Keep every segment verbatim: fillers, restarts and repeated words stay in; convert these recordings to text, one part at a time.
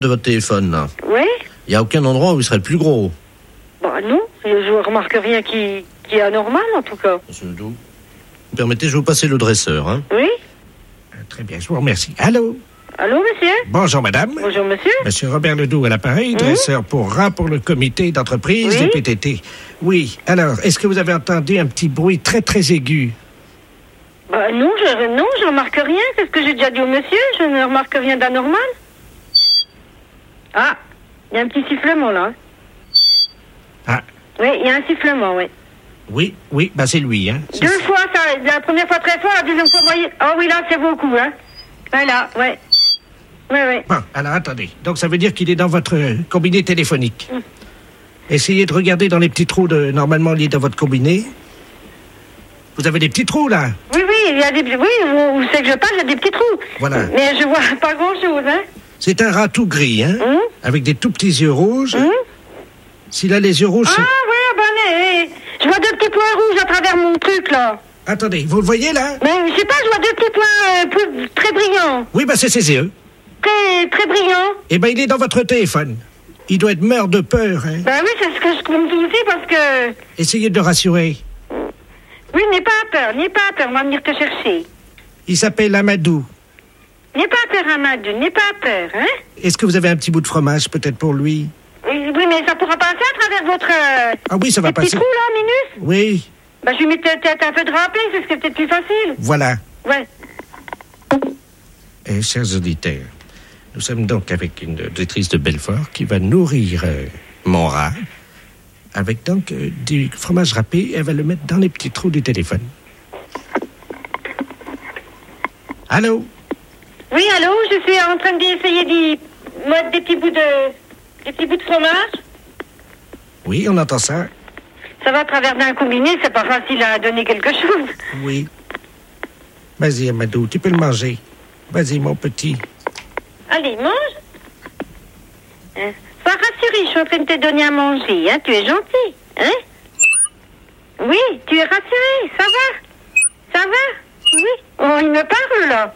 de votre téléphone, là. Oui. Il n'y a aucun endroit où il serait le plus gros. Bah non, je remarque rien qui, qui est anormal, en tout cas. Monsieur Ledoux, vous permettez, je vais vous passer le dresseur, hein. Oui. Très bien, je vous remercie. Allô? Allô, monsieur? Bonjour, madame. Bonjour, monsieur. Monsieur Robert Ledoux à l'appareil, dresseur pour rats pour le comité d'entreprise Oui. des P T T. Oui, alors, est-ce que vous avez entendu un petit bruit très, très aigu? Bah non, je non, je remarque rien. C'est ce que j'ai déjà dit au monsieur. Je ne remarque rien d'anormal. Ah, il y a un petit sifflement, là. Ah, Oui, il y a un sifflement, oui. oui, oui, bah c'est lui, hein. C'est Deux ça. fois, ça, la première fois très fort, la deuxième fois moyen. Oh oui, là, c'est beaucoup, hein. Voilà, ouais. Oui, oui. Bon, alors attendez. Donc ça veut dire qu'il est dans votre euh, combiné téléphonique. Mm. Essayez de regarder dans les petits trous de, normalement liés dans votre combiné. Vous avez des petits trous, là? Oui, oui, il y a des... Oui, où, où c'est que je passe, il y a des petits trous. Voilà. Mais je vois pas grand-chose, hein. C'est un rat tout gris, hein? Hum. Avec des tout petits yeux rouges. Hum. S'il a les yeux rouges... Ah, c'est- ouais, ben, eh, eh, je vois deux petits points rouges à travers mon truc, là. Attendez, vous le voyez, là? Mais je sais pas, je vois deux petits points euh, plus- très brillants. Oui, bah c'est ses yeux. Très, très brillants. Eh ben, il est dans votre téléphone. Il doit être mort de peur, hein? Ben oui, c'est ce que je compte aussi, parce que... Essayez de le rassurer. Oui, n'aie pas peur, n'aie pas peur, on va venir te chercher. Il s'appelle Amadou. N'aie pas peur, Amadou, n'aie pas peur, hein. Est-ce que vous avez un petit bout de fromage, peut-être, pour lui? Oui, oui, mais ça pourra passer à travers votre... euh, Ah oui, ça va ces petits passer. trous, là, Minus. Oui, Ben, je lui mets peut-être un peu de râpé, c'est ce qui est peut-être plus facile. voilà. Ouais. Eh, chers auditeurs, nous sommes donc avec une auditrice de Belfort qui va nourrir euh, mon rat avec donc euh, du fromage râpé. Elle va le mettre dans les petits trous du téléphone. Allô? Oui, allô, je suis en train d'essayer d'y mettre des petits bouts de... des petits bouts de fromage. Oui, on entend ça. Ça va à travers d'un combiné, c'est pas facile à donner quelque chose. Oui. Vas-y, Amadou, tu peux le manger. Vas-y, mon petit. Allez, mange. Hein? Sois rassuré, je suis en train de te donner à manger, hein. Tu es gentil, hein? Oui, tu es rassuré, ça va? Ça va? Oui. Oh, il me parle, là.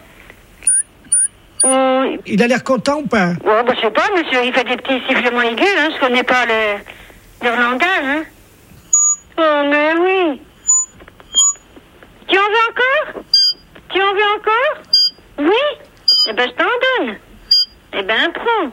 Oh, Il a l'air content ou pas? oh, bah, je sais pas, monsieur, il fait des petits sifflements aigus, hein. Je connais pas le... leur langage, hein. Oh, mais oui. Tu en veux encore? Tu en veux encore? Oui? Eh ben, je t'en donne. Eh ben, prends.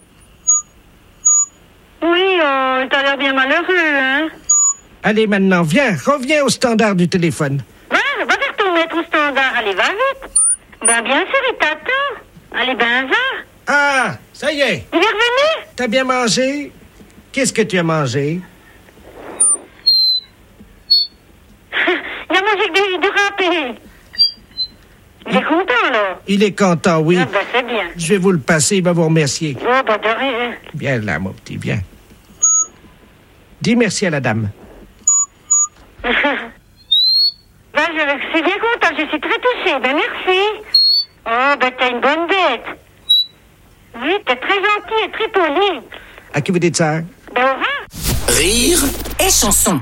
Oui, oh, t'as l'air bien malheureux, hein. Allez, maintenant, viens, reviens au standard du téléphone. Va, va faire ton maître au standard. Allez, va vite. Ben, bien sûr, il t'attend. Allez, ben, va. Ah, ça y est, Il est revenu? t'as bien mangé? Qu'est-ce que tu as mangé? Il a mangé du, du râpé. Il est content, là. Il est content, oui. Ah, ben, c'est bien. Je vais vous le passer, il va vous remercier. Oh, ben, de rien. Viens là, mon petit, viens. Dis merci à la dame. Ben, je suis bien content, je suis très touchée. Ben, merci. Oh, ben, t'as une bonne bête. Oui, t'es très gentil et très poli. À qui vous dites ça? Ben, au revoir. Rire et chanson.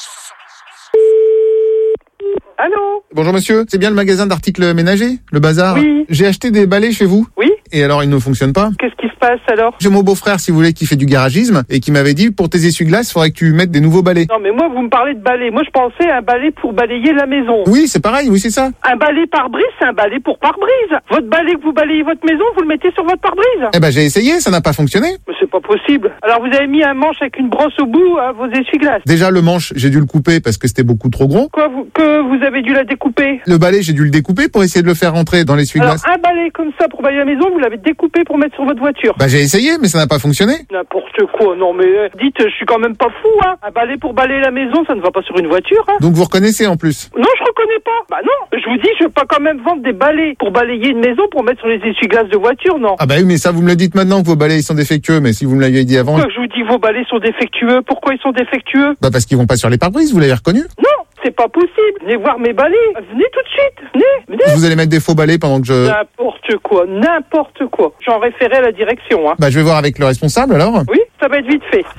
Allô? Bonjour monsieur, c'est bien le magasin d'articles ménagers, le bazar? Oui. J'ai acheté des balais chez vous. Oui? Et alors ils ne fonctionnent pas? Qu'est-ce qui se passe alors? J'ai mon beau-frère, si vous voulez, qui fait du garagisme et qui m'avait dit pour tes essuie-glaces, faudrait que tu mettes des nouveaux balais. Non mais moi vous me parlez de balai. Moi je pensais à un balai pour balayer la maison. Oui, c'est pareil, oui c'est ça. Un balai pare-brise, c'est un balai pour pare-brise. Votre balai que vous balayez votre maison, vous le mettez sur votre pare-brise. Eh ben j'ai essayé, ça n'a pas fonctionné. Mais c'est pas possible. Alors vous avez mis un manche avec une brosse au bout à vos essuie-glaces. Déjà le manche, j'ai dû le couper parce que c'était beaucoup trop gros. Quoi, vous, que vous avez dû la découper? Le balai, j'ai dû le découper pour essayer de le faire rentrer dans Alors l'essuie-glace. un balai comme ça pour balayer la maison, vous l'avez découpé pour mettre sur votre voiture. Bah j'ai essayé, mais ça n'a pas fonctionné. N'importe quoi, non mais euh, dites, je suis quand même pas fou, hein. Un balai pour balayer la maison, ça ne va pas sur une voiture, hein. Donc vous reconnaissez en plus. Non, je reconnais pas. Bah non, je vous dis, je vais pas quand même vendre des balais pour balayer une maison pour mettre sur les essuie-glaces de voiture, non. Ah bah oui, mais ça vous me le dites maintenant que vos balais ils sont défectueux, mais si vous me l'aviez dit avant... Pourquoi je vous dis vos balais sont défectueux? Pourquoi ils sont défectueux? Bah parce qu'ils vont pas sur les pare-brises, vous l'avez reconnu. Non, c'est pas possible. Venez voir mes balais. Venez tout de suite. Venez, venez. Vous allez mettre des faux balais pendant que je... N'importe quoi, n'importe quoi. J'en référais à la direction, hein. Bah je vais voir avec le responsable alors. Oui, ça va être vite fait.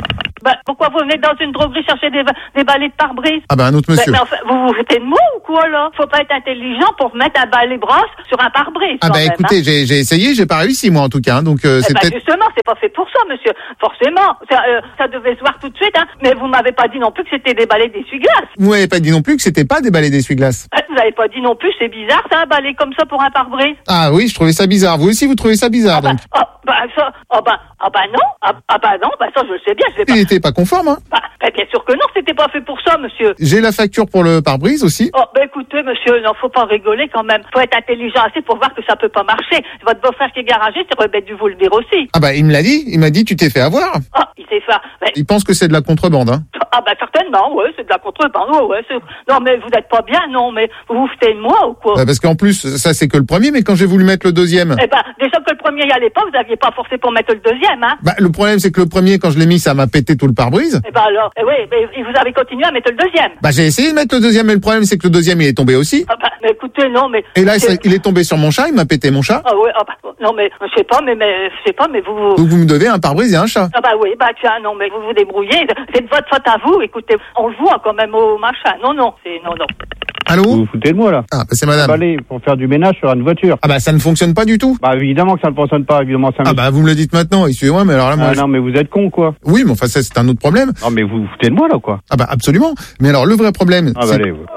Bah, pourquoi vous venez dans une droguerie chercher des, des balais de pare-brise? Ah bah un autre monsieur. Mais, mais enfin, vous vous foutez de moi ou quoi, là? Faut pas être intelligent pour mettre un balai brosse sur un pare-brise. Ah bah même, écoutez, hein. j'ai, j'ai essayé, j'ai pas réussi moi en tout cas, hein, donc euh, Eh c'est ben, peut-être... justement, c'est pas fait pour ça, monsieur. Forcément. Ça, euh, ça devait se voir tout de suite, hein. Mais vous m'avez pas dit non plus que c'était des balais d'essuie-glace. Vous m'avez pas dit non plus que c'était pas des balais d'essuie-glace. Euh, Vous avez pas dit non plus, c'est bizarre, ça, un balai comme ça pour un pare-brise. Ah oui, je trouvais ça bizarre. Vous aussi, vous trouvez ça bizarre, Ah bah, donc. ah, bah, ça, ah bah, ah bah non, ah, ah bah non, bah ça je le sais bien, je vais pas... Il était pas conforme, hein. Bah, bah, bien sûr que non, c'était pas fait pour ça, monsieur. J'ai la facture pour le pare-brise aussi. Oh, bah écoutez, monsieur, non, faut pas rigoler quand même. Faut être intelligent assez pour voir que ça peut pas marcher. Votre beau-frère qui est garagiste, il aurait bien dû vous le dire aussi. Ah bah il me l'a dit, il m'a dit tu t'es fait avoir. Ah, il s'est fait... Mais... Il pense que c'est de la contrebande, hein. Ah bah certainement, ouais, c'est de la contrebande, ouais, ouais. c'est- Non mais vous n'êtes pas bien, non, mais vous vous foutez de moi ou quoi? Bah, parce qu'en plus, ça c'est que le premier, mais quand j'ai voulu mettre le deuxième... Eh ben, déjà que le premier y allait pas, vous aviez pas forcé pour mettre le deuxième, hein? Bah le problème c'est que le premier, quand je l'ai mis, ça m'a pété tout le pare-brise. Eh ben alors, eh oui, mais et vous avez continué à mettre le deuxième. Bah j'ai essayé de mettre le deuxième, mais le problème c'est que le deuxième il est tombé aussi. Ah bah, mais écoutez, non, mais... Et là, c'est- ça- il est tombé sur mon chat, il m'a pété mon chat. Ah ouais, ah bah, non mais, je sais pas, mais, mais, je sais pas, mais vous... vous... Donc vous me devez un pare-brise et un chat. Ah bah oui, bah tiens, non, mais vous vous débrouillez, c'est de votre faute à vous, écoutez, on le voit quand même au machin, non, non, c'est, non, non. Allô? Vous vous foutez de moi, là? Ah bah c'est madame. Balai pour faire du ménage sur une voiture. Ah bah ça ne fonctionne pas du tout. Bah, évidemment que ça ne fonctionne pas, évidemment, ça me... Ah bah vous me le dites maintenant, excusez-moi, mais alors là moi... Ah, je- non, mais vous êtes con, quoi. Oui, mais enfin ça c'est un autre problème. Non, mais vous vous foutez de moi, là, quoi. Ah bah absolument. Mais alors le vrai problème, Ah, bah, c'est... allez, vous.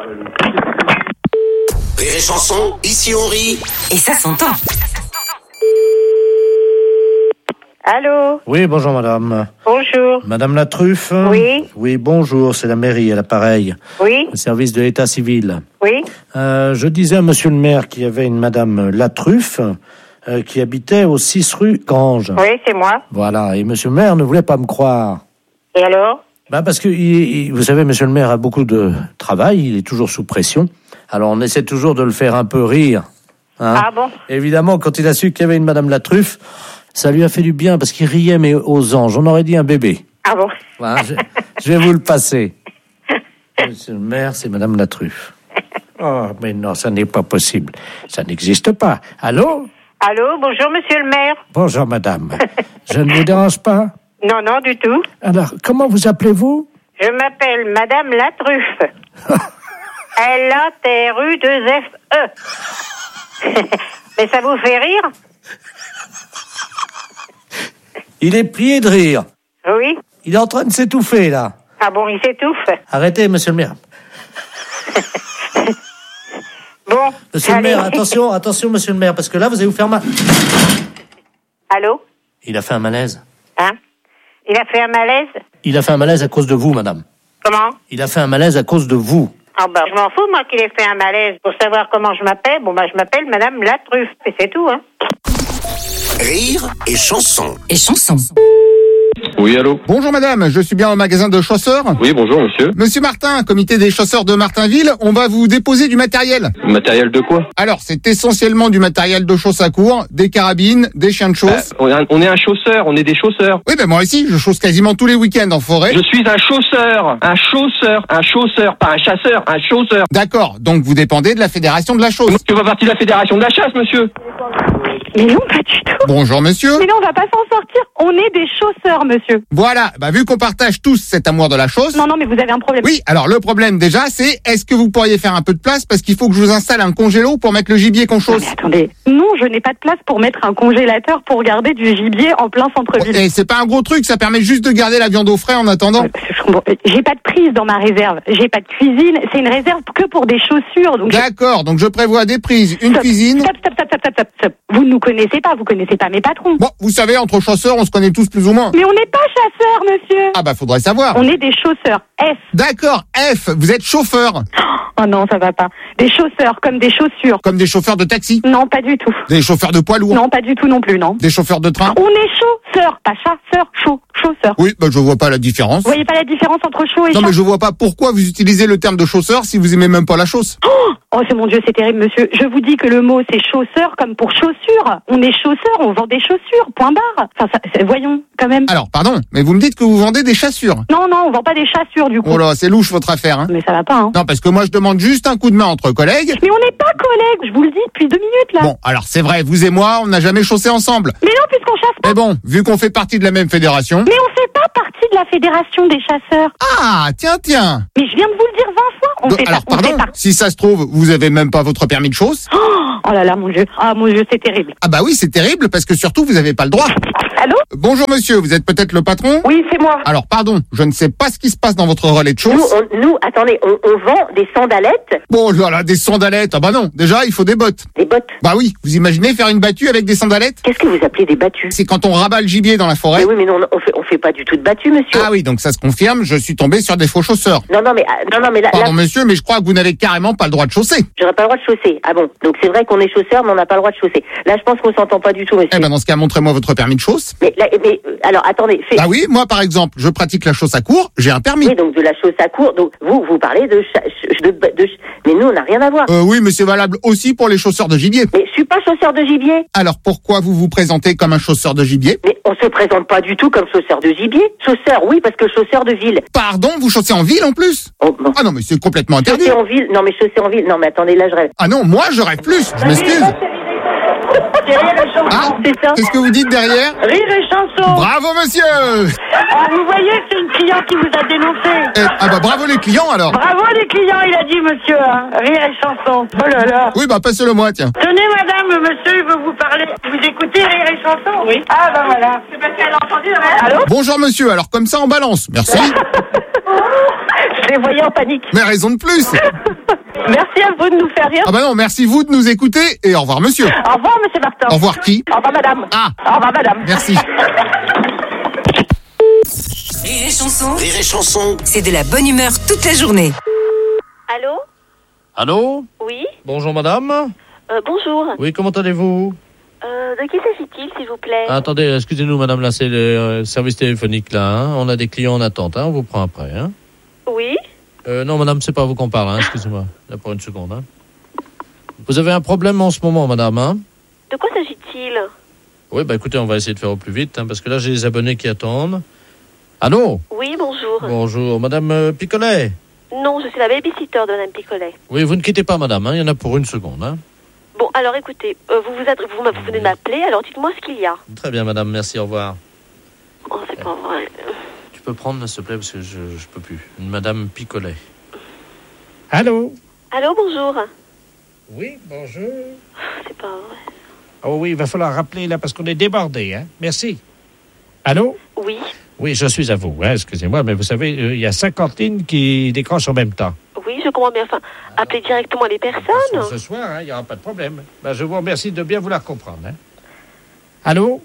Rire et chanson, ici on rit. Et ça s'entend. Allô? Oui, bonjour madame. Bonjour. Madame la Truffe? Oui. Oui, bonjour, c'est la mairie à l'appareil, Oui, le service de l'état civil. oui. Euh, je disais à monsieur le maire qu'il y avait une madame La Truffe euh, qui habitait au six rue Grange. Oui, c'est moi. Voilà, et monsieur le maire ne voulait pas me croire. Et alors? Bah parce que, il- il- vous savez, monsieur le maire a beaucoup de travail, il est toujours sous pression. Alors on essaie toujours de le faire un peu rire. hein. Ah bon? Évidemment, quand il a su qu'il y avait une madame La Truffe, ça lui a fait du bien parce qu'il riait, mais aux anges. On aurait dit un bébé. Ah bon? Voilà, je, je vais vous le passer. Monsieur le maire, c'est madame La Truffe. Oh, mais non, ça n'est pas possible. Ça n'existe pas. Allô? Allô, bonjour monsieur le maire. Bonjour, madame. Je ne vous dérange pas? Non, non, du tout. Alors, comment vous appelez-vous? Je m'appelle Madame La Truffe. L A T R U deux F E. Mais ça vous fait rire? Il est plié de rire. Oui. Il est en train de s'étouffer, là. Ah bon, il s'étouffe. Arrêtez, monsieur le maire. Bon. Monsieur allez. le maire, attention, attention, monsieur le maire, parce que là, vous allez vous faire mal. Allô? Il a fait un malaise. Hein? Il a fait un malaise? Il a fait un malaise à cause de vous, madame. Comment? Il a fait un malaise à cause de vous. Ah bah, je m'en fous, moi, qu'il ait fait un malaise. Pour savoir comment je m'appelle, bon bah, je m'appelle Madame La Truffe. Et c'est tout, hein. Rire et chanson. Et chanson. Oui, allô? Bonjour madame, je suis bien au magasin de chausseurs. Oui, bonjour, monsieur. Monsieur Martin, comité des chausseurs de Martinville, on va vous déposer du matériel. Matériel de quoi? Alors, c'est essentiellement du matériel de chasse à court, des carabines, des chiens de chasse. on, est un, on est un chausseur, on est des chausseurs. Oui, ben moi aussi, je chausse quasiment tous les week-ends en forêt. Je suis un chausseur, un chausseur, un chausseur, pas un chasseur, un chausseur. D'accord, donc vous dépendez de la fédération de la chausse. Tu fais partie de la fédération de la chasse, monsieur. Mais non, pas du tout. Bonjour monsieur. Mais non, on va pas s'en sortir. On est des chausseurs, monsieur. Voilà, bah vu qu'on partage tous cet amour de la chausse. Non, non, mais vous avez un problème. Oui, alors le problème déjà, c'est est-ce que vous pourriez faire un peu de place parce qu'il faut que je vous installe un congélo pour mettre le gibier qu'on Non, chausse. mais attendez. Non, je n'ai pas de place pour mettre un congélateur pour garder du gibier en plein centre-ville. Et c'est pas un gros truc, ça permet juste de garder la viande au frais en attendant. Ouais, parce que je comprends- J'ai pas de prise dans ma réserve. J'ai pas de cuisine. C'est une réserve que pour des chaussures. Donc je- D'accord, donc je prévois des prises, une Stop, cuisine. Stop, stop, stop, stop, stop, stop, stop. Vous ne nous connaissez pas. Vous connaissez pas mes patrons. Bon, vous savez, entre chasseurs, on se connaît tous plus ou moins. Mais on n'est pas chasseurs, monsieur. Ah bah faudrait savoir. On est des chausseurs. F. D'accord, F, vous êtes chauffeur. Oh non, ça va pas. Des chausseurs comme des chaussures. Comme des chauffeurs de taxi, Non, pas du tout. des chauffeurs de poids lourds, Non, pas du tout non plus, non. des chauffeurs de train. On est chausseurs, pas chasseurs, chaud, chausseurs. Oui, bah je vois pas la différence. Vous voyez pas la différence entre chaud et Non chaud? mais je vois pas pourquoi vous utilisez le terme de chausseur si vous aimez même pas la chausse. Oh, c'est mon Dieu, c'est terrible, monsieur. Je vous dis que le mot, c'est chausseur comme pour chaussures. On est chausseurs, on vend des chaussures, point barre. Enfin, ça, c'est- voyons, quand même. Alors, pardon, mais vous me dites que vous vendez des chaussures. Non, non, on vend pas des chaussures, du coup. Oh là, c'est louche votre affaire, hein. Mais ça va pas, hein. Non, parce que moi je demande juste un coup de main entre collègues. Mais on n'est pas collègues, je vous le dis depuis deux minutes, là. Bon, alors c'est vrai, vous et moi, on n'a jamais chaussé ensemble. Mais non, puisqu'on chasse pas. Mais bon, vu qu'on fait partie de la même fédération, Mais on fait pas partie de la Fédération des chasseurs. Ah, tiens, tiens. Mais je viens de vous le dire vingt fois. On Donc, fait alors, pas, on pardon, fait pas. si ça se trouve, vous avez même pas votre permis de chasse. Oh, oh là là, mon Dieu. Ah, mon Dieu, c'est terrible. Ah bah oui, c'est terrible parce que surtout, vous avez pas le droit. Allô? Bonjour monsieur, vous êtes peut-être le patron? Oui, c'est moi. Alors pardon, je ne sais pas ce qui se passe dans votre relais de Nous, chausses. on, nous, attendez, on, on vend des sandalettes, Bon, voilà, des sandalettes. Ah bah non, déjà, il faut des bottes. des bottes. Bah oui, vous imaginez faire une battue avec des sandalettes? Qu'est-ce que vous appelez des battues? C'est quand on rabat le gibier dans la forêt. Mais oui, mais non, on fait, on fait pas du tout de battues, monsieur. Ah oui, donc ça se confirme, je suis tombé sur des faux chausseurs. Non, non, mais, ah, non, non, mais là, Pardon là, monsieur, mais je crois que vous n'avez carrément pas le droit de chausser. j'aurais pas le droit de chausser. Ah bon? Donc c'est vrai qu'on est chausseur, mais on n'a pas le droit de chausser. Là, je pense qu'on s'entend pas du tout, monsieur. Eh ben dans ce cas, montrez-moi votre permis de chausse. Mais, là, mais, euh, alors, attendez, fait. Ah oui, moi par exemple, je pratique la chausse à court, j'ai un permis. Oui, donc de la chausse à court. Donc vous, vous parlez de, cha- ch- de, de, ch- mais nous, on n'a rien à voir. Euh, oui, mais c'est valable aussi pour les chausseurs de gibier. Mais je suis pas chausseur de gibier. Alors pourquoi vous vous présentez comme un chausseur de gibier? Mais on se présente pas du tout comme chausseur de gibier. Chausseur, oui, parce que chausseur de ville. Pardon, vous chaussez en ville en plus? Oh, bon. Ah non, mais c'est complètement interdit. Chausser en ville. Non, mais chausser en ville. Non, mais attendez, là, je rêve. Ah non, moi je rêve plus, je m'excuse. Ah, C'est ça. qu'est-ce que vous dites derrière? Rire et chanson. Bravo monsieur. Ah, vous voyez, c'est une cliente qui vous a dénoncé. Eh, Ah bah bravo les clients alors. Bravo les clients, il a dit, monsieur. Hein. Rire et chanson. Oh là là. Oui, bah passez-le moi, tiens. Tenez, madame, monsieur, il veut vous parler. Vous écoutez Rire et chanson? Oui. Ah, ben voilà. C'est parce qu'elle a entendu, là. Allô? Bonjour monsieur, alors comme ça on balance. Merci. Je les voyais en panique. Mais raison de plus. Merci à vous de nous faire rire. Ah bah non, merci vous de nous écouter et au revoir monsieur. Au revoir, monsieur Martin. Au revoir qui? Au revoir, madame. Ah, Au revoir, madame. merci. Rire et chanson, Rire et chanson. c'est de la bonne humeur toute la journée. Allô? Allô? Oui? Bonjour madame. Euh, bonjour. Oui, comment allez-vous? Euh, de qui s'agit-il, s'il vous plaît? Ah, attendez, excusez-nous madame, là c'est le euh, service téléphonique là. Hein. On a des clients en attente, hein. On vous prend après. Hein. Oui? Euh, non madame, c'est pas à vous qu'on parle, hein. Excusez-moi. Là pour une seconde. Hein. Vous avez un problème en ce moment madame, hein? De quoi s'agit-il? Oui, bah écoutez, on va essayer de faire au plus vite, hein, parce que là j'ai des abonnés qui attendent. Allô? Oui, bonjour. Bonjour, madame euh, Picolet. Non, je suis la babysitter de madame Picolet. Oui, vous ne quittez pas madame, hein. Il y en a pour une seconde. Hein. Bon, alors écoutez, euh, vous, vous, adre- vous, m'a- vous venez de m'appeler, alors dites-moi ce qu'il y a. Très bien madame, merci, au revoir. Oh, c'est pas vrai. Tu peux prendre s'il te plaît, parce que je, je peux plus. Une madame Picolet. Allô? Allô, bonjour. Oui, bonjour. C'est pas vrai. Oh oui, il va falloir rappeler là parce qu'on est débordé, hein. Merci. Allô? Oui, Oui, je suis à vous, hein, excusez-moi, mais vous savez, euh, il y a cinquante lignes qui décrochent en même temps. oui, je comprends bien. Enfin, appelez directement les personnes. Ce soir, hein, il n'y aura pas de problème. Ben, je vous remercie de bien vouloir comprendre. Hein. Allô?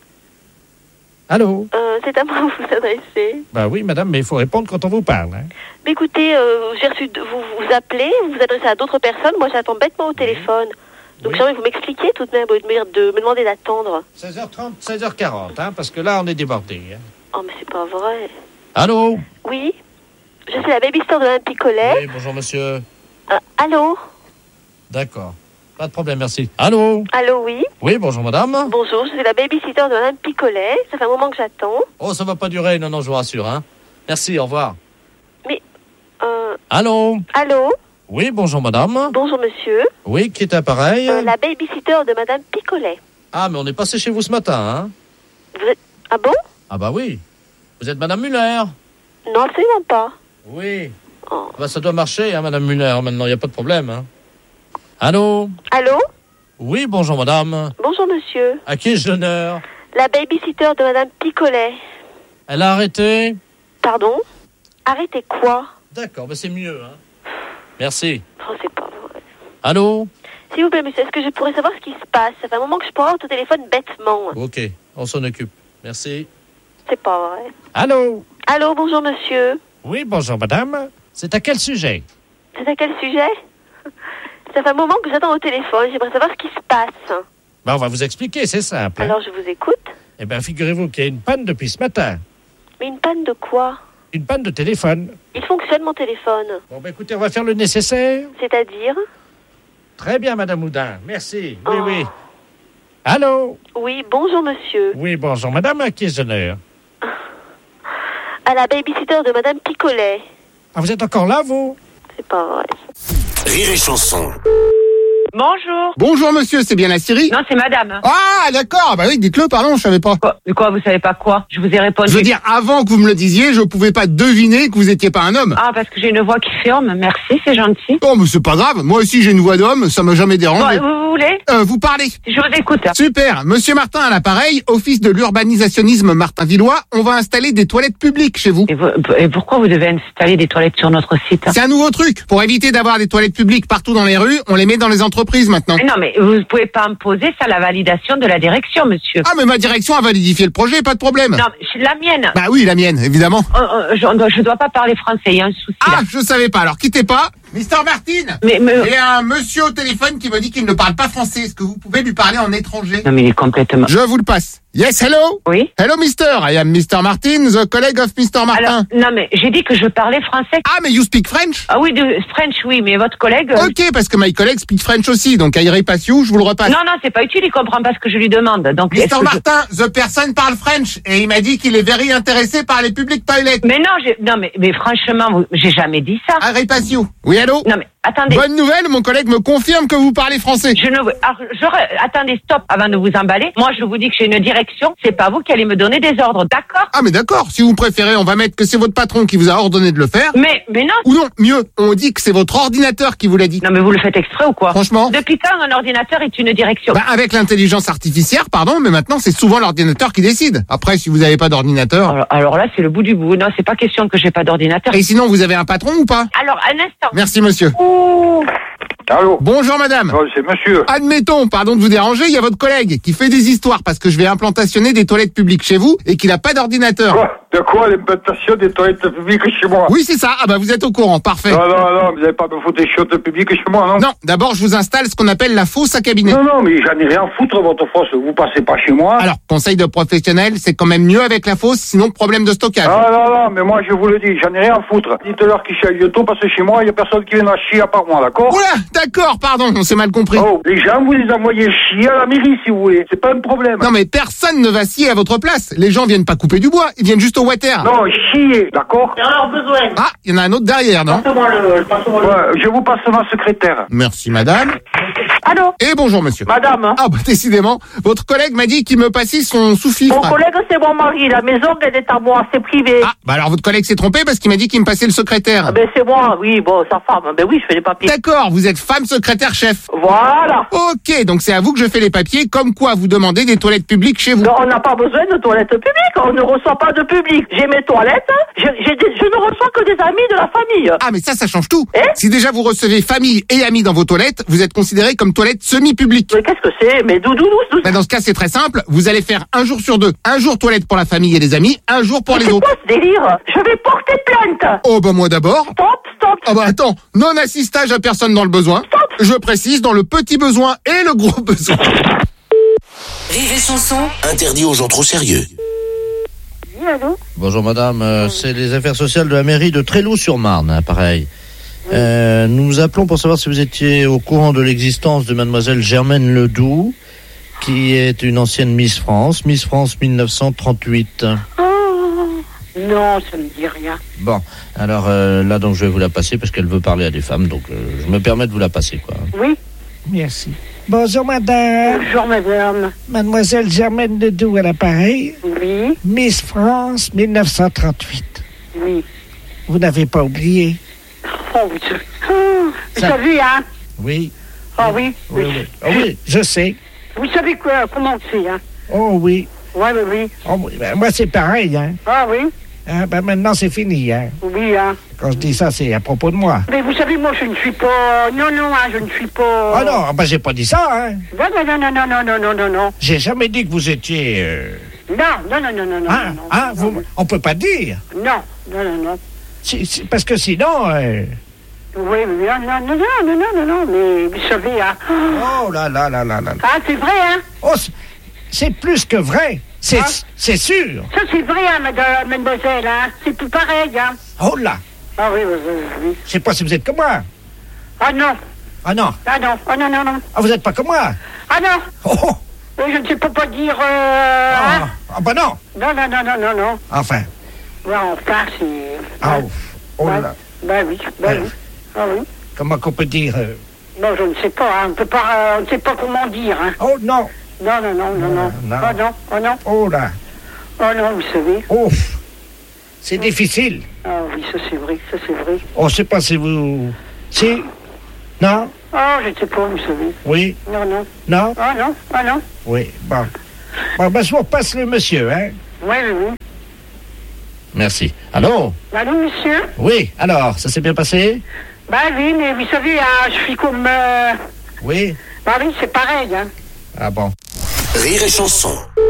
Allô? Euh, c'est à moi que vous vous adressez. Ben oui, madame, mais il faut répondre quand on vous parle. Hein. Mais écoutez, euh, j'ai reçu, de- vous vous appelez, vous vous adressez à d'autres personnes, moi j'attends bêtement au téléphone. Donc Oui. j'aimerais que vous m'expliquiez tout de même, au lieu de me, de me demander d'attendre. seize heures trente, seize heures quarante, hein, parce que là, on est débordé. Hein. Oh, mais c'est pas vrai. Allô? Oui, je suis la babysitter de madame Picolet. Oui, bonjour, monsieur. Euh, allô? D'accord. Pas de problème, merci. Allô? Allô, oui. Oui, bonjour, madame. Bonjour, je suis la babysitter de madame Picolet. Ça fait un moment que j'attends. Oh, ça va pas durer, non, non, je vous rassure. Hein. Merci, au revoir. Mais, euh, Allô? allô? Oui, bonjour, madame. Bonjour, monsieur. Oui, qui est appareil? Euh, la babysitter de madame Picolet. Ah, mais on est passé chez vous ce matin, hein? Vous êtes... Ah bon? Ah bah oui. Vous êtes madame Muller? Non, absolument pas. Oui. Oh. Bah, ça doit marcher, hein, madame Muller, maintenant, il n'y a pas de problème. Hein. Allô? Allô? Oui, bonjour, madame. Bonjour, monsieur. À qui ai-je l'honneur? La babysitter de madame Picolet. Elle a arrêté? Pardon? Arrêtez quoi? D'accord, bah c'est mieux, hein. Merci. Oh, c'est pas vrai. Allô? S'il vous plaît, monsieur, est-ce que je pourrais savoir ce qui se passe? Ça fait un moment que je parle au téléphone bêtement. Ok, on s'en occupe. Merci. C'est pas vrai. Allô? Allô, bonjour, monsieur. Oui, bonjour, madame. C'est à quel sujet? C'est à quel sujet? Ça fait un moment que j'attends au téléphone. J'aimerais savoir ce qui se passe. Ben, on va vous expliquer, c'est simple. hein. Alors, je vous écoute. Eh bien, figurez-vous qu'il y a une panne depuis ce matin. Mais une panne de quoi? Une panne de téléphone. Il fonctionne, mon téléphone. Bon, ben écoutez, on va faire le nécessaire. C'est-à-dire? Très bien, madame Houdin. Merci. Oui, Oh. oui. Allô? Oui, bonjour, monsieur. Oui, bonjour, madame. À qui ai-je l'honneur? À la babysitter de madame Picolet. Ah, vous êtes encore là, vous? C'est pas vrai. Rire et chanson. Bonjour. Bonjour monsieur, c'est bien la Syrie? Non, c'est madame. Ah d'accord, bah oui, dites-le, pardon, je savais pas. Quoi, quoi, vous savez pas quoi? Je vous ai répondu. Je veux dire, avant que vous me le disiez, je pouvais pas deviner que vous étiez pas un homme. Ah, parce que j'ai une voix qui ferme. Merci, c'est gentil. Oh, mais c'est pas grave, moi aussi j'ai une voix d'homme, ça m'a jamais dérangé. Bon, vous voulez? Euh, vous parlez. Je vous écoute. Super, monsieur Martin à l'appareil, office de l'urbanisationnisme Martin-Villois, on va installer des toilettes publiques chez vous. Et, vous, et pourquoi vous devez installer des toilettes sur notre site? C'est un nouveau truc. Pour éviter d'avoir des toilettes publiques partout dans les rues, on les met dans les entreprises maintenant. Mais non, mais vous pouvez pas imposer ça à la validation de la direction, monsieur. Ah, mais ma direction a validifié le projet, pas de problème. Non, mais la mienne. Bah oui, la mienne, évidemment. Euh, euh, je, dois, je dois pas parler français, il y a un souci. Ah, là. je savais pas, alors quittez pas. Mister Martin, mais, mais... il y a un monsieur au téléphone qui me dit qu'il ne parle pas français. Est-ce que vous pouvez lui parler en étranger? Non, mais il est complètement... Je vous le passe. Yes, hello? Oui? Hello, mister. I am mister Martin, the colleague of mister Martin. Alors, non, mais j'ai dit que je parlais français. Ah, mais you speak French? Ah oui, de French, oui, mais votre collègue... Ok, parce que my colleague speak French aussi, donc I repass you, je vous le repasse. Non, non, c'est pas utile, il comprend pas ce que je lui demande. Donc, mister Martin, je... the person parle French, et il m'a dit qu'il est very intéressé par les public toilets. Mais non, j'ai... non, mais, mais franchement, vous... j'ai jamais dit ça. I repass you. Oui, allô? Non, mais attendez. Bonne nouvelle, mon collègue me confirme que vous parlez français. Je ne... Alors, je... Attendez, stop, avant de vous emballer. Moi, je vous dis que j'ai une direction, c'est pas vous qui allez me donner des ordres, d'accord? Ah, mais d'accord, si vous préférez, on va mettre que c'est votre patron qui vous a ordonné de le faire. Mais, mais non. Ou non, mieux, on dit que c'est votre ordinateur qui vous l'a dit. Non, mais vous le faites exprès ou quoi? Franchement. Depuis quand un ordinateur est une direction? Bah, avec l'intelligence artificielle, pardon, mais maintenant, c'est souvent l'ordinateur qui décide. Après, si vous n'avez pas d'ordinateur... Alors, alors là, c'est le bout du bout. Non, c'est pas question que j'ai pas d'ordinateur. Et sinon, vous avez un patron ou pas? Alors, un instant. Merci, monsieur. Ouh. Allô? Bonjour madame. Oh, c'est monsieur. Admettons, pardon de vous déranger, il y a votre collègue qui fait des histoires parce que je vais implantationner des toilettes publiques chez vous et qu'il n'a pas d'ordinateur. Quoi? De quoi l'implantation des toilettes publiques chez moi? Oui, c'est ça. Ah bah vous êtes au courant, parfait. Non, non, non, vous n'allez pas me foutre des chiottes publiques chez moi, non? Non, d'abord je vous installe ce qu'on appelle la fosse à cabinet. Non, non, mais j'en ai rien à foutre, votre fosse. Vous passez pas chez moi. Alors, conseil de professionnel, c'est quand même mieux avec la fosse, sinon problème de stockage. Ah non, non, mais moi je vous le dis, j'en ai rien à foutre. Dites-leur qu'ils chialent bientôt parce que chez moi, il y a personne qui vient à chier à part moi, d'accord? Oula, d'accord, pardon, on s'est mal compris. Oh, les gens, vous les envoyez chier à la mairie si vous voulez, c'est pas un problème. Non mais personne ne va scier à votre place. Les gens viennent pas couper du bois, ils viennent juste au water. Non, chier, d'accord? Alors, besoin. Ah, il y en a un autre derrière, non? Passe-moi le, passe-moi le... Ouais, je vous passe ma secrétaire. Merci madame. Allô? Et bonjour monsieur. Madame. Ah bah décidément, votre collègue m'a dit qu'il me passait son sous-fifre. Mon collègue, c'est mon mari. La maison, elle est à moi, c'est privé. Ah, bah alors votre collègue s'est trompé parce qu'il m'a dit qu'il me passait le secrétaire. Ah ben c'est moi, oui, bon, sa femme. Ben oui, je fais les papiers. D'accord, vous êtes femme secrétaire chef. Voilà. Ok, donc c'est à vous que je fais les papiers, comme quoi vous demandez des toilettes publiques chez vous. Non, on n'a pas besoin de toilettes publiques, on ne reçoit pas de public. J'ai mes toilettes, je, j'ai des, je ne reçois que des amis de la famille. Ah mais ça, ça change tout. Eh si déjà vous recevez famille et amis dans vos toilettes, vous êtes considéré comme toilette semi-publique. Mais qu'est-ce que c'est? Mais doudou, doudou. Bah dans ce cas, c'est très simple, vous allez faire un jour sur deux. Un jour toilette pour la famille et les amis, un jour pour mais les autres. C'est quoi ce délire? Je vais porter plainte. Oh bah moi d'abord. Stop, stop. Ah bah attends, non-assistage à personne dans le besoin. Stop. Je précise, dans le petit besoin et le gros besoin. Rire et chanson. Interdit aux gens trop sérieux. Oui, allô? Bonjour madame, euh, c'est les affaires sociales de la mairie de Tréloux-sur-Marne, hein, pareil. Euh, nous vous appelons pour savoir si vous étiez au courant de l'existence de mademoiselle Germaine Ledoux, qui est une ancienne Miss France, Miss France mille neuf cent trente-huit. Oh, non, ça me dit rien. Bon, alors euh, là donc je vais vous la passer parce qu'elle veut parler à des femmes, donc euh, je me permets de vous la passer, quoi. Oui. Merci. Bonjour madame. Bonjour madame. Mademoiselle Germaine Ledoux à l'appareil. Oui. Miss France mille neuf cent trente-huit. Oui. Vous n'avez pas oublié? Oh, vous savez, oh, vous Ça... savez, hein? Oui. Ah oui. Oui, oui. Oh, oui, je sais. Vous savez quoi, comment c'est, hein? Oh oui. Ouais, oui, oui. Oh, oui. Ben, moi c'est pareil, hein. Ah oui. Hein, ben maintenant c'est fini, hein. Oui, hein. Quand je dis ça, c'est à propos de moi. Mais vous savez, moi, je ne suis pas... Non, non, hein, je ne suis pas... Ah non, ben j'ai pas dit ça, hein. Non, non, non, non, non, non, non, non, non. J'ai jamais dit que vous étiez... Euh... Non, non, non, non, non, non. Hein, non, hein, non, vous... non. On peut pas dire. Non, non, non, non. Si, si, parce que sinon... Euh... Oui, oui, non, non, non, non, non, non, non, mais vous savez, hein... Oh là là là là là. Ah, c'est vrai, hein? Oh, c'est, c'est plus que vrai. C'est, Ah. c'est sûr. Ça, c'est vrai, hein, madame, mademoiselle, hein? C'est tout pareil, hein? Oh là. Ah oui, oui, oui, oui. Je sais pas si vous êtes comme moi. Ah non, Ah non. ah non, ah non, non, non. Ah, vous êtes pas comme moi. Ah non, Oh, oh. oui, je ne sais pas pas dire... Euh... Ah, hein? ah bah non. Non, non, non, non, non, non. Enfin. Ouais, enfin, c'est... Ah, Ouais. oh Ouais. là. Ben oui, ben Ouais. oui. Ah oui. Comment qu'on peut dire euh, Bon, je ne sais pas, hein. on peut pas, euh, on ne sait pas comment dire. Hein. Oh non. Non, non, non, non, non. non. Oh non, oh non. Oh là. Oh non, vous savez. Oh. C'est difficile. Ah oui, ça c'est vrai, ça c'est vrai. On ne sait pas si vous... Si. Non. Oh, je ne sais pas, vous savez. Oui. Non, non. Non. Oh non, oh non. Oui, bon. Bon, ben, je vous repasse le monsieur, hein. Oui, oui, oui. Merci. Allô? Allô, monsieur? Oui, alors, ça s'est bien passé? Bah oui, mais vous savez, hein, je suis comme... Euh... Oui. Bah oui, c'est pareil, hein. Ah bon. Rire et chanson.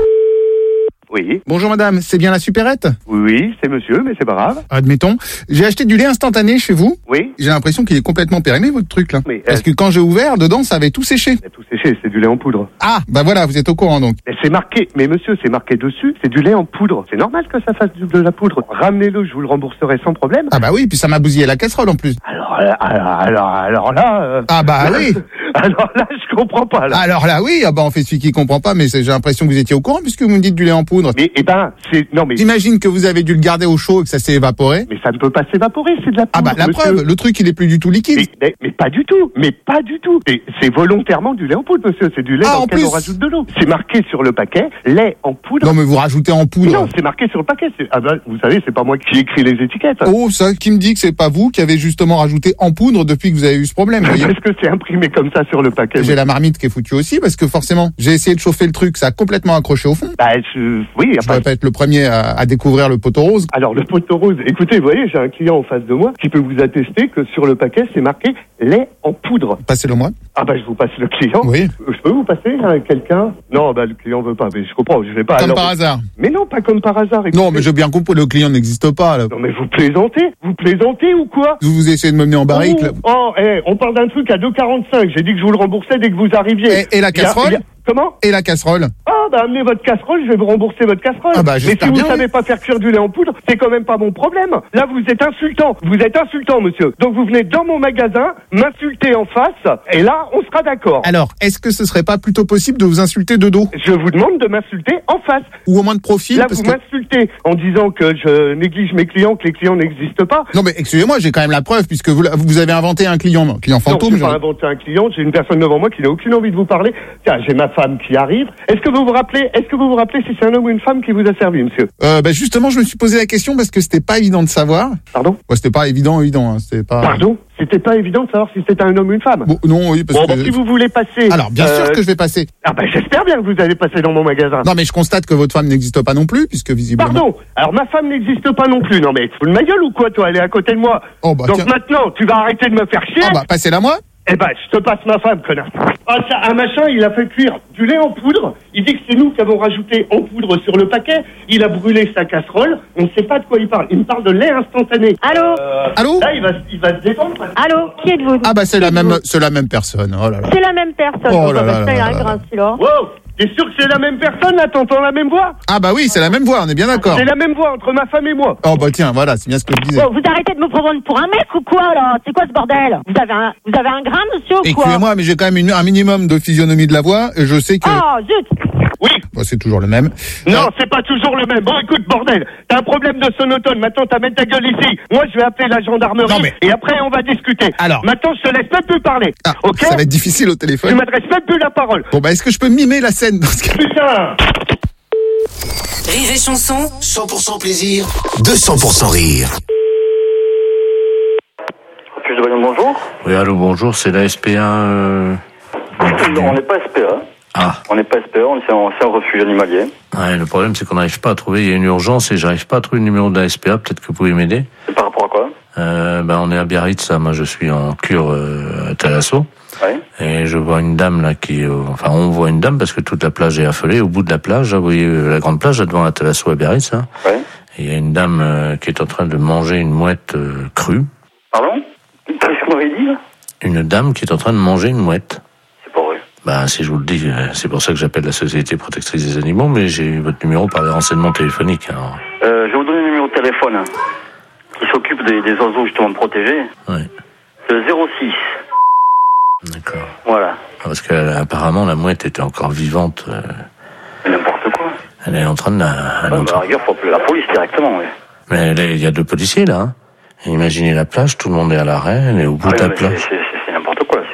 Oui. Bonjour madame, c'est bien la supérette? Oui, c'est monsieur, mais c'est pas grave. Admettons. J'ai acheté du lait instantané chez vous. Oui. J'ai l'impression qu'il est complètement périmé, votre truc là. Mais, Parce euh... que quand j'ai ouvert, dedans, ça avait tout séché. Ça a tout séché, c'est du lait en poudre. Ah, bah voilà, vous êtes au courant donc. Mais c'est marqué, mais monsieur, c'est marqué dessus, c'est du lait en poudre. C'est normal que ça fasse de la poudre. Ramenez-le, je vous le rembourserai sans problème. Ah bah oui, puis ça m'a bousillé la casserole en plus. Alors, alors, alors, alors là... Euh... Ah bah oui. Alors là, je comprends pas, là. Alors là, oui, ah bah on fait celui qui comprend pas, mais j'ai l'impression que vous étiez au courant puisque vous me dites du lait en poudre. Mais, eh ben, c'est... Non, mais... J'imagine que vous avez dû le garder au chaud et que ça s'est évaporé. Mais ça ne peut pas s'évaporer, c'est de la poudre, Ah bah la monsieur. preuve, le truc il est plus du tout liquide. Mais, mais, mais pas du tout, mais pas du tout. Et c'est volontairement du lait en poudre, monsieur. C'est du lait Ah, dans en lequel plus. on rajoute de l'eau. C'est marqué sur le paquet, lait en poudre. Non mais vous rajoutez en poudre. Non, c'est marqué sur le paquet. C'est- Ah bah, vous savez, c'est pas moi qui écris les étiquettes. Oh, ça, qui me dit que c'est pas vous qui avez justement rajouté en poudre depuis que vous avez eu ce problème, vous voyez. Est-ce que c'est imprimé comme ça sur le paquet? J'ai la marmite qui est foutue aussi parce que forcément, j'ai essayé de chauffer le truc, ça a complètement accroché au fond. Bah, je... oui, Je enfin... dois pas être le premier à, à découvrir le poteau rose. Alors, le poteau rose, écoutez, vous voyez, j'ai un client en face de moi qui peut vous attester que sur le paquet, c'est marqué lait en poudre. Passez-le moi. Ah bah, je vous passe le client. Oui. Je peux vous passer à quelqu'un? Non, bah, le client veut pas, mais je comprends, je vais pas... Comme alors- par hasard. Mais non, pas comme par hasard. écoutez. Non, mais j'ai bien compris, le client n'existe pas, là. Non, mais vous plaisantez? Vous plaisantez ou quoi? Vous, vous essayez de me mener en barrique, là. Oh, oh, eh, on parle d'un truc à deux quarante-cinq. J'ai dit que je vous le remboursais dès que vous arriviez. Et, et la Il y a- casserole il y a- Comment? Et la casserole. Ah, bah, amenez votre casserole, je vais vous rembourser votre casserole. Ah, bah, mais si j'espère vous bien, savez oui. pas faire cuire du lait en poudre, c'est quand même pas mon problème. Là, vous êtes insultant. Vous êtes insultant, monsieur. Donc, vous venez dans mon magasin, m'insulter en face, et là, on sera d'accord. Alors, est-ce que ce serait pas plutôt possible de vous insulter de dos? Je vous demande de m'insulter en face. Ou au moins de profil? Là, parce vous que... m'insultez en disant que je néglige mes clients, que les clients n'existent pas. Non, mais excusez-moi, j'ai quand même la preuve, puisque vous, vous avez inventé un client, un client Non, fantôme. je n'ai pas genre. inventé un client, j'ai une personne devant moi qui n'a aucune envie de vous parler. Tiens, j'ai ma femme qui arrive. Est-ce que vous vous rappelez, est-ce que vous vous rappelez si c'est un homme ou une femme qui vous a servi, monsieur? Euh, bah, justement, je me suis posé la question parce que c'était pas évident de savoir. Pardon? Ouais, c'était pas évident, évident, hein, c'était pas... Pardon? C'était pas évident de savoir si c'était un homme ou une femme. Bon, non, oui, parce Bon, que... bon, si vous voulez passer... Alors, bien euh, sûr que je vais passer. Ah ben, j'espère bien que vous allez passer dans mon magasin. Non, mais je constate que votre femme n'existe pas non plus, puisque visiblement... Pardon? Alors, ma femme n'existe pas non plus. Non, mais tu fous de ma gueule ou quoi, toi? Elle est à côté de moi. Oh, bah, Donc tiens. maintenant, tu vas arrêter de me faire chier. Ah bah, passez-la moi. Eh ben, je te passe ma femme, connard. Ah, ça, un machin, il a fait cuire du lait en poudre. Il dit que c'est nous qui avons rajouté en poudre sur le paquet. Il a brûlé sa casserole. On ne sait pas de quoi il parle. Il me parle de lait instantané. Allô? Euh, Allô? Là, il va, il va se détendre. parce que- Allô? Qui êtes-vous? Ah bah, c'est Qui la êtes-vous? même, c'est la même personne. Oh là là. C'est la même personne. Oh Oh là là bah, ça, il là a un là grain, celui-là. Wow! T'es sûr que c'est la même personne, là? T'entends la même voix? Ah bah oui, c'est la même voix, on est bien d'accord. C'est la même voix entre ma femme et moi. Oh bah tiens, voilà, c'est bien ce que je disais. Oh, vous arrêtez de me prendre pour un mec ou quoi, là? C'est quoi ce bordel? Vous avez un, vous avez un grain, monsieur, ou quoi? Excusez-moi, mais j'ai quand même une- un minimum de physionomie de la voix, et je sais que... Oh, zut! Oui. Bah, c'est toujours le même. Non, c'est pas toujours le même. Bon, écoute, bordel, t'as un problème de sonotone. Maintenant, t'amènes ta gueule ici. Moi, je vais appeler la gendarmerie. Non, mais- Et après, on va discuter. Alors. Maintenant, je te laisse même plus parler. Ah, ok? ça va être difficile au Tu téléphone. m'adresses même plus la parole. Bon bah, est-ce que je peux mimer la scène dans ce cas? Putain! Rire et chanson, cent pour cent plaisir, deux cents pour cent rire. Refuge de Bayonne, bonjour. Oui, allô, bonjour, c'est la S P A. Euh... Non, on n'est pas S P A. Ah. On n'est pas S P A, on est en, c'est un refuge animalier. Ouais, le problème, c'est qu'on n'arrive pas à trouver. Il y a une urgence et j'arrive pas à trouver le numéro de la S P A. Peut-être que vous pouvez m'aider. C'est par rapport à quoi? Euh, ben, on est à Biarritz, là. Moi, je suis en cure euh, à Thalasso. Ouais. Et je vois une dame, là, qui... Euh, enfin, on voit une dame parce que toute la plage est affolée. Au bout de la plage, là, vous voyez euh, la grande plage, là, devant la Thalasso à Biarritz, là. Ouais. Et il y a une dame euh, qui est en train de manger une mouette euh, crue. Pardon? Qu'est-ce que vous m'avez dit, là? Une dame qui est en train de manger une mouette. C'est pas vrai. Ben, si je vous le dis, euh, c'est pour ça que j'appelle la Société Protectrice des Animaux, mais j'ai eu votre numéro par les renseignements téléphoniques. Alors... Euh, je vais vous donner le numéro de téléphone hein, qui s'occupe des, des oiseaux, justement, de protéger. Ouais. C'est le zéro six. D'accord. Voilà. Parce qu'apparemment, la mouette était encore vivante. Euh... N'importe quoi. Elle est en train de la... Elle est Ouais, en bah, à train... la rigueur, faut appeler la police directement, oui. Mais elle est- il y a deux policiers, là. Hein. Et imaginez la plage, tout le monde est à l'arrêt, elle est au bout Ah, de la mais plage. c'est, c'est, c'est, c'est n'importe quoi.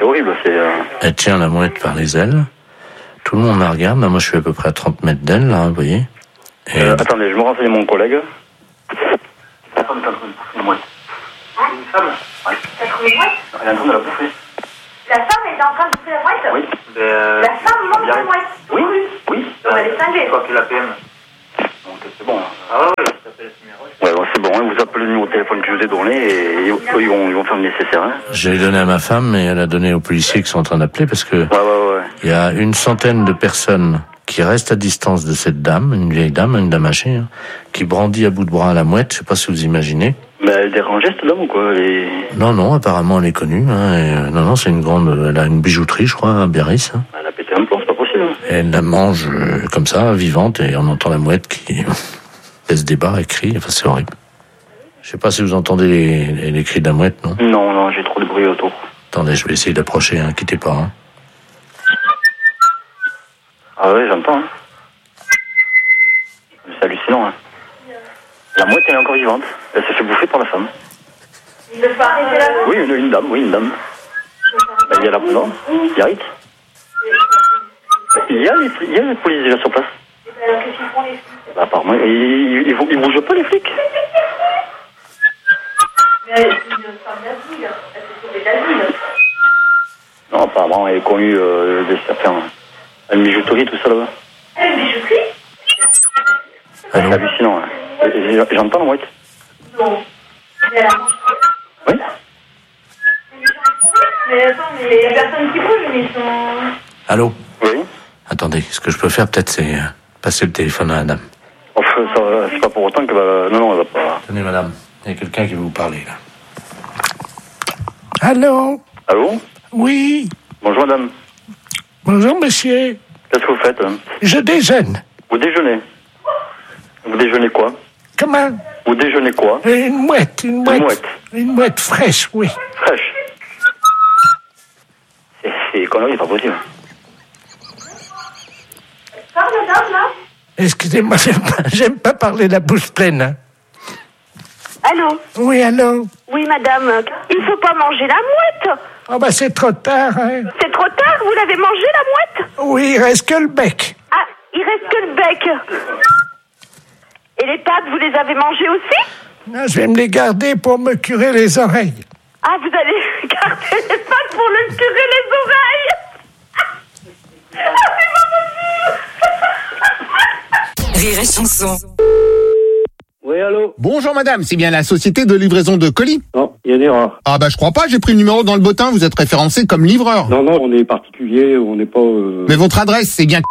c'est horrible. C'est. Euh... Elle tient la mouette par les ailes. Tout le monde la regarde. Là, moi, je suis à peu près à trente mètres d'elle, là, vous voyez. Et... Euh, attendez, je me renseigne mon collègue. La femme est en train de bouffer une mouette. Une femme? Ouais. Elle est en train de la bouffer. La femme est en train de bouffer la mouette? Oui. Euh... La femme mange la mouette? Oui, oui. On va les cinglés. Je crois que la P M. Donc c'est bon. Ah ouais, je t'appelle ce numéro. Ouais, bon, c'est bon, hein, vous appelez le numéro de téléphone que je vous ai donné et ils vont, ils vont, ils vont faire le nécessaire. Hein. J'ai donné à ma femme et elle a donné aux policiers qui sont en train d'appeler parce que ouais, ouais, ouais. Il y a une centaine de personnes qui restent à distance de cette dame, une vieille dame, une dame âgée, hein, qui brandit à bout de bras la mouette, je sais pas si vous imaginez. Mais elle dérangeait cette dame ou quoi? Et... Non, non, apparemment elle est connue. Hein, et, euh, non, non, c'est une grande... Elle a une bijouterie, je crois, à Biarritz. Hein. Elle a pété un plomb, c'est pas possible. Hein. Et elle la mange euh, comme ça, vivante, et on entend la mouette qui baisse des barres et crie. Enfin, c'est horrible. Je sais pas si vous entendez les, les, les cris de la mouette, non? Non, non, j'ai trop de bruit autour. Attendez, je vais essayer d'approcher, hein, quittez pas. Hein. Ah ouais, j'entends. Hein. C'est hallucinant. Hein. La mouette, elle est encore vivante. Elle s'est fait bouffer par la femme. Il veut pas arrêter la mouette? Oui, une, une dame, oui, une dame. Ben, il y a la... Non, Yarit. Il y a les, il y a les policiers déjà sur place. Alors, qu'est-ce qu'ils font, les flics? Bah, apparemment, ils, ils, ils, ils bougent pas, les flics. Mais elle est une femme d'asile. Elle s'est sauvée d'asile. Non, apparemment, elle est connue euh, des certains... Une bijouterie, tout ça là-bas. Elle, une bijouterie? C'est hallucinant. Hein. J'entends la mouette. Non. Mais elle a mangé. Oui. Mais attends, mais il y a personne qui bouge, mais ils sont... Allô? Oui. Attendez, ce que je peux faire peut-être, c'est euh, passer le téléphone à la dame. Enfin, ça, c'est pas pour autant qu'elle va... Non, non, elle va pas... Tenez, madame, il y a quelqu'un qui veut vous parler, là. Allô? Allô? Oui. Bonjour, madame. Bonjour, monsieur. Qu'est-ce que vous faites? Hein? Je déjeune. Vous déjeunez? Vous déjeunez quoi? Comment? Vous déjeunez quoi? Une mouette, une mouette. Une mouette. Une mouette fraîche, oui. Fraîche? C'est, c'est connerie, c'est pas possible. Parle, madame, là? Excusez-moi, j'aime pas, j'aime pas parler la bouche pleine. Hein. Allô? Oui, allô? Oui, madame. Il faut pas manger la mouette. Oh, bah, c'est trop tard, hein. C'est trop tard, vous l'avez mangé, la mouette? Oui, il reste que le bec. Ah, il reste que le bec. Et les pattes, vous les avez mangées aussi? Non, je vais me les garder pour me curer les oreilles. Ah, vous allez garder les pattes pour le curer les oreilles? Ah, c'est pas possible. Rire et chanson. Oui, allô? Bonjour madame, c'est bien la société de livraison de colis? Non, il y a une erreur. Ah bah je crois pas, j'ai pris le numéro dans le bottin, vous êtes référencé comme livreur. Non, non, on est particulier, on n'est pas... Euh... Mais votre adresse, c'est bien...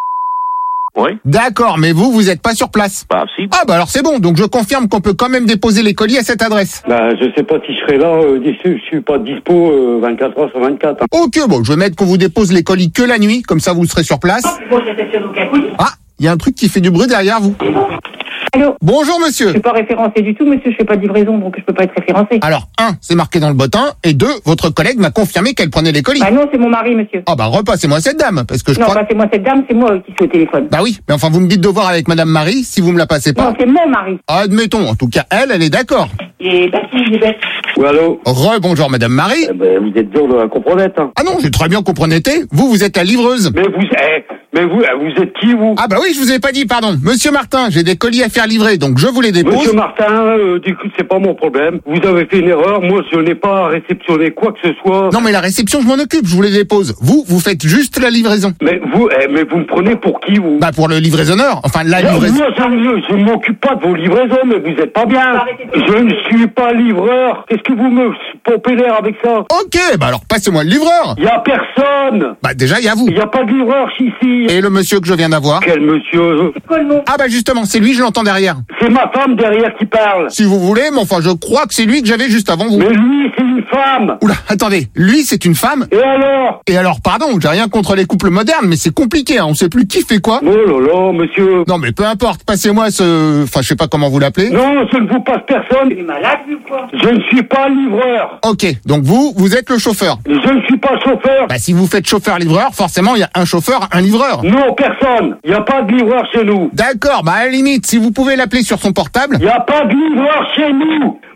Oui. D'accord, mais vous, vous êtes pas sur place. Bah, si. Ah bah alors c'est bon, donc je confirme qu'on peut quand même déposer les colis à cette adresse. Bah, je sais pas si je serai là, euh, je suis pas dispo euh, vingt-quatre heures sur vingt-quatre. Hein. Ok, bon, je vais mettre qu'on vous dépose les colis que la nuit, comme ça vous serez sur place. Bon, je réceptionne aucun colis. Ah, il y a un truc qui fait du bruit derrière vous. Allô? Bonjour monsieur. Je suis pas référencé du tout, monsieur, je fais pas de livraison, donc je peux pas être référencé. Alors, un, c'est marqué dans le bottin, et deux, votre collègue m'a confirmé qu'elle prenait les colis. Bah non, c'est mon mari, monsieur. Ah bah repassez-moi cette dame, parce que je non, crois... Non, passez-moi cette dame, c'est moi qui suis au téléphone. Bah oui, mais enfin vous me dites de voir avec madame Marie, si vous me la passez pas... Non, c'est mon mari. Admettons, en tout cas, elle, elle est d'accord. Et bah si, il est bête. Oui, allô? Re-bonjour madame Marie. Eh ben, vous êtes dur de la comprenette, hein. Ah non, j'ai très bien comprenetté. Vous, vous êtes la livreuse. Mais vous, eh, mais vous, vous êtes qui, vous? Ah bah oui, je vous ai pas dit, pardon. Monsieur Martin, j'ai des colis à faire livrer, donc je vous les dépose. Monsieur Martin, euh, du coup, c'est pas mon problème. Vous avez fait une erreur. Moi, je n'ai pas réceptionné quoi que ce soit. Non, mais la réception, je m'en occupe, je vous les dépose. Vous, vous faites juste la livraison. Mais vous, eh, mais vous me prenez pour qui, vous? Bah pour le livraisonneur, enfin la non, livraison. Moi, je, je ne m'occupe pas de vos livraisons, mais vous êtes pas bien. Je ne suis pas livreur. Qu'est-ce que vous me pompez l'air avec ça? Ok, bah alors passez-moi le livreur. Il y a personne. Bah déjà, il y a vous. Il y a pas de livreur ici. Et le monsieur que je viens d'avoir? Quel monsieur? Ah bah justement, c'est lui, je l'entends derrière. C'est ma femme derrière qui parle. Si vous voulez, mais enfin, je crois que c'est lui que j'avais juste avant vous. Mais lui, c'est une femme. Oula, attendez, lui, c'est une femme. Et alors? Et alors, pardon, j'ai rien contre les couples modernes, mais c'est compliqué, hein, on sait plus qui fait quoi. Oh là là, monsieur. Non, mais peu importe, passez-moi ce... Enfin, je sais pas comment vous l'appelez. Non, je ne vous passe personne. Il est malade, lui, quoi? Je ne suis pas livreur. Ok, donc vous, vous êtes le chauffeur. Je ne suis pas chauffeur. Bah, si vous faites chauffeur-livreur, forcément, il y a un chauffeur, un livreur. Non, personne. Il n'y a pas de livreur chez nous. D'accord, bah, à la limite, si vous pouvez l'appeler sur son portable. Il n'y a pas de livreur chez nous.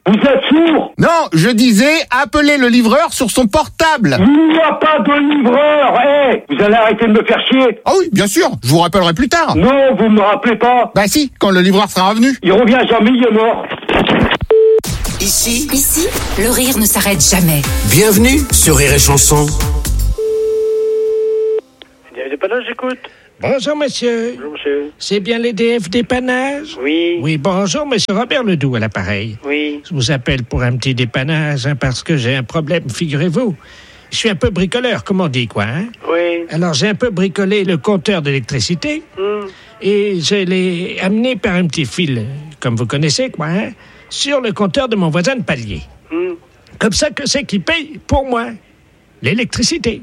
Vous êtes sourd? Non, je disais, appelez le livreur sur son portable. Il n'y a pas de livreur. Eh, hey, vous allez arrêter de me faire chier. Ah oui, bien sûr, je vous rappellerai plus tard. Non, vous me rappelez pas. Bah si, quand le livreur sera revenu. Il revient jamais, il est mort. Ici, Ici, le rire ne s'arrête jamais. bienvenue sur Rire et Chanson. Dépannage, j'écoute. Bonjour, monsieur. Bonjour, monsieur. C'est bien les D F dépannage? Oui. Oui, bonjour, monsieur Robert Ledoux à l'appareil. Oui. Je vous appelle pour un petit dépannage, hein, parce que j'ai un problème, figurez-vous. Je suis un peu bricoleur, comme on dit, quoi, hein? Oui. Alors, j'ai un peu bricolé le compteur d'électricité, Hum. et je l'ai amené par un petit fil, comme vous connaissez, quoi, hein, sur le compteur de mon voisin de palier. Hum. Comme ça, que c'est qui paye pour moi l'électricité.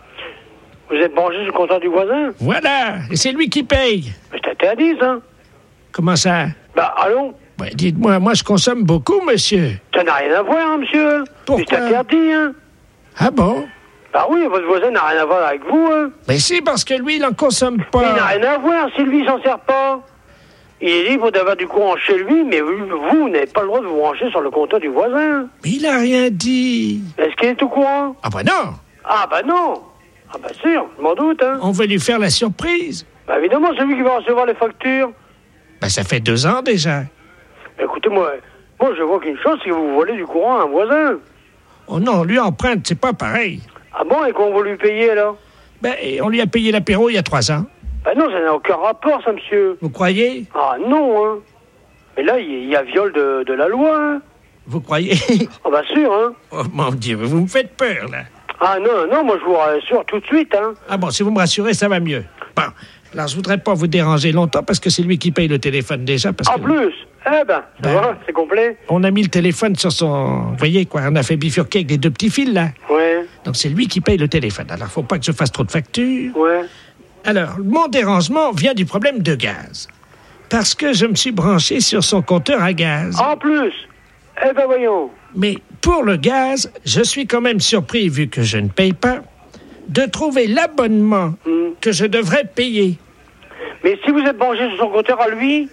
Vous êtes branché sur le compteur du voisin? Voilà, et c'est lui qui paye. Mais c'est interdit, ça. Comment ça? Bah, allons. Ouais, dites-moi, moi je consomme beaucoup, monsieur. Ça n'a rien à voir, hein, monsieur. Pourquoi? C'est interdit, hein. Ah bon? Bah oui, votre voisin n'a rien à voir avec vous, hein. Mais si, parce que lui, il en consomme Mais il n'a pas. rien à voir si lui, il s'en sert pas. Il est libre d'avoir du courant chez lui, mais vous, vous n'avez pas le droit de vous brancher sur le compteur du voisin. Mais il a rien dit. Est-ce qu'il est au courant? Ah bah non, Ah bah non. Ah bah sûr, je m'en doute, hein. on veut lui faire la surprise. Bah évidemment, c'est lui qui va recevoir les factures. Bah ça fait deux ans déjà. Mais écoutez, moi, moi je vois qu'une chose, c'est que vous volez du courant à un voisin. Oh non, lui emprunte, c'est pas pareil. Ah bon, et qu'on va lui payer, alors? Ben, on lui a payé l'apéro il y a trois ans. Bah non, ça n'a aucun rapport, ça, monsieur. Vous croyez? Ah non, hein. Mais là, il y a viol de, de la loi, hein. Vous croyez? Ah bah sûr, hein. Oh mon Dieu, vous me faites peur, là. Ah non, non, moi je vous rassure tout de suite, hein. Ah bon, si vous me rassurez, ça va mieux. Bon, alors je voudrais pas vous déranger longtemps parce que c'est lui qui paye le téléphone déjà. Parce En que plus, eh ben, ça Ben. va, c'est complet. on a mis le téléphone sur son... Vous voyez quoi, on a fait bifurquer avec les deux petits fils, là. Ouais, Donc c'est lui qui paye le téléphone. Alors faut pas que je fasse trop de factures. ouais. Alors, mon dérangement vient du problème de gaz. Parce que je me suis branché sur son compteur à gaz. En plus, eh ben voyons. Mais pour le gaz, je suis quand même surpris, vu que je ne paye pas, de trouver l'abonnement Hmm. que je devrais payer. Mais si vous êtes branché sur son compteur à lui,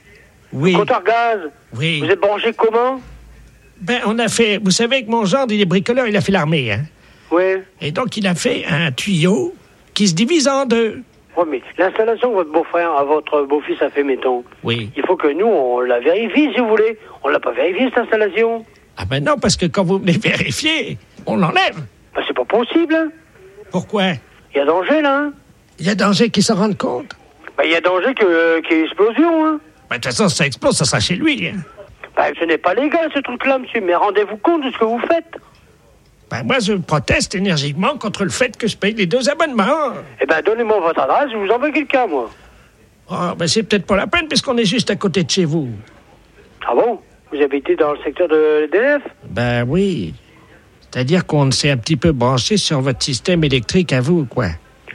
Oui, compteur gaz, oui. vous êtes branché comment? Ben, on a fait... Vous savez que mon gendre, il est bricoleur, il a fait l'armée, hein. Ouais. Et donc, il a fait un tuyau qui se divise en deux. Ouais, mais l'installation que votre beau-frère, à votre beau-fils a fait, mettons, Oui. il faut que nous, on la vérifie, si vous voulez. On l'a pas vérifié, cette installation. Ah ben non, parce que quand vous venez vérifier, on l'enlève. Ben, c'est pas possible, hein. Pourquoi? Il y a danger, là, hein. Il y a danger qu'il s'en rende compte. Ben, il y a danger que, qu'il y ait explosion, hein. Ben, de toute façon, si ça explose, ça sera chez lui, hein. Ben, ce n'est pas légal, ce truc-là, monsieur, mais rendez-vous compte de ce que vous faites. Ben, moi, je proteste énergiquement contre le fait que je paye les deux abonnements. Eh ben, donnez-moi votre adresse, je vous envoie quelqu'un, moi. Ah, ben, c'est peut-être pas la peine, puisqu'on est juste à côté de chez vous. Ah bon? Vous habitez dans le secteur de l'E D F? Ben oui. C'est-à-dire qu'on s'est un petit peu branché sur votre système électrique à vous, quoi.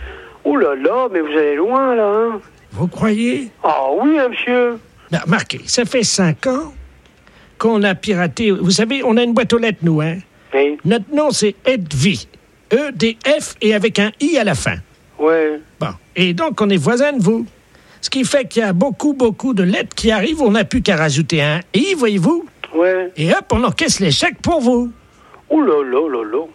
Oh là là, mais vous allez loin, là, hein. Vous croyez? Ah oui, hein, monsieur. Ben, remarquez, ça fait cinq ans qu'on a piraté... Vous savez, on a une boîte aux lettres, nous, hein? Oui. Notre nom, c'est Edvi. E D F et avec un I à la fin. Ouais. Bon. Et donc, on est voisins de vous. Ce qui fait qu'il y a beaucoup, beaucoup de lettres qui arrivent. On n'a plus qu'à rajouter un I, voyez-vous. Ouais. Et hop, on encaisse les chèques pour vous. Oh là là là là.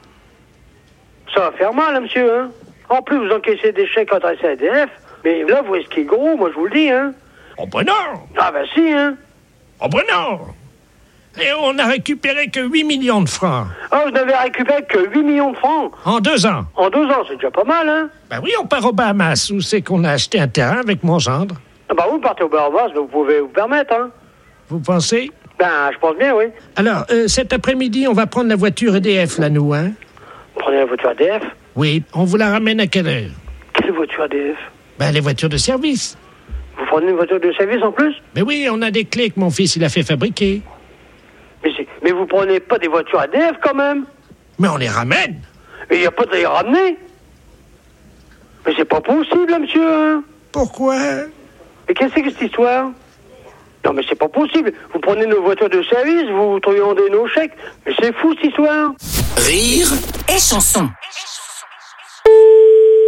Ça va faire mal, hein, monsieur, hein. En plus, vous encaissez des chèques adressés à E D F. Mais là, vous risquez gros, moi, je vous le dis, hein. Oh ben non! Ah ben si, hein. Oh ben non! Et on n'a récupéré que huit millions de francs. Ah, vous n'avez récupéré que huit millions de francs. En deux ans. En deux ans, c'est déjà pas mal, hein. Ben oui, on part aux Bahamas, où c'est qu'on a acheté un terrain avec mon gendre. Ah bah, vous partez au Bahamas, vous pouvez vous permettre, hein. Vous pensez? Ben, je pense bien, oui. Alors, euh, cet après-midi, on va prendre la voiture E D F, là, nous, hein? Prenez la voiture E D F. Oui, on vous la ramène à quelle heure? Quelle voiture E D F? Ben, les voitures de service. Vous prenez une voiture de service en plus? Mais oui, on a des clés que mon fils, il a fait fabriquer. Mais, c'est- mais vous prenez pas des voitures E D F, quand même? Mais on les ramène. Et il n'y a pas de les ramener? Mais c'est pas possible, hein, monsieur, hein. Pourquoi? Mais qu'est-ce que c'est que cette histoire? Non, mais c'est pas possible. Vous prenez nos voitures de service, vous truandez nos chèques. Mais c'est fou, cette histoire. Rire Et chanson.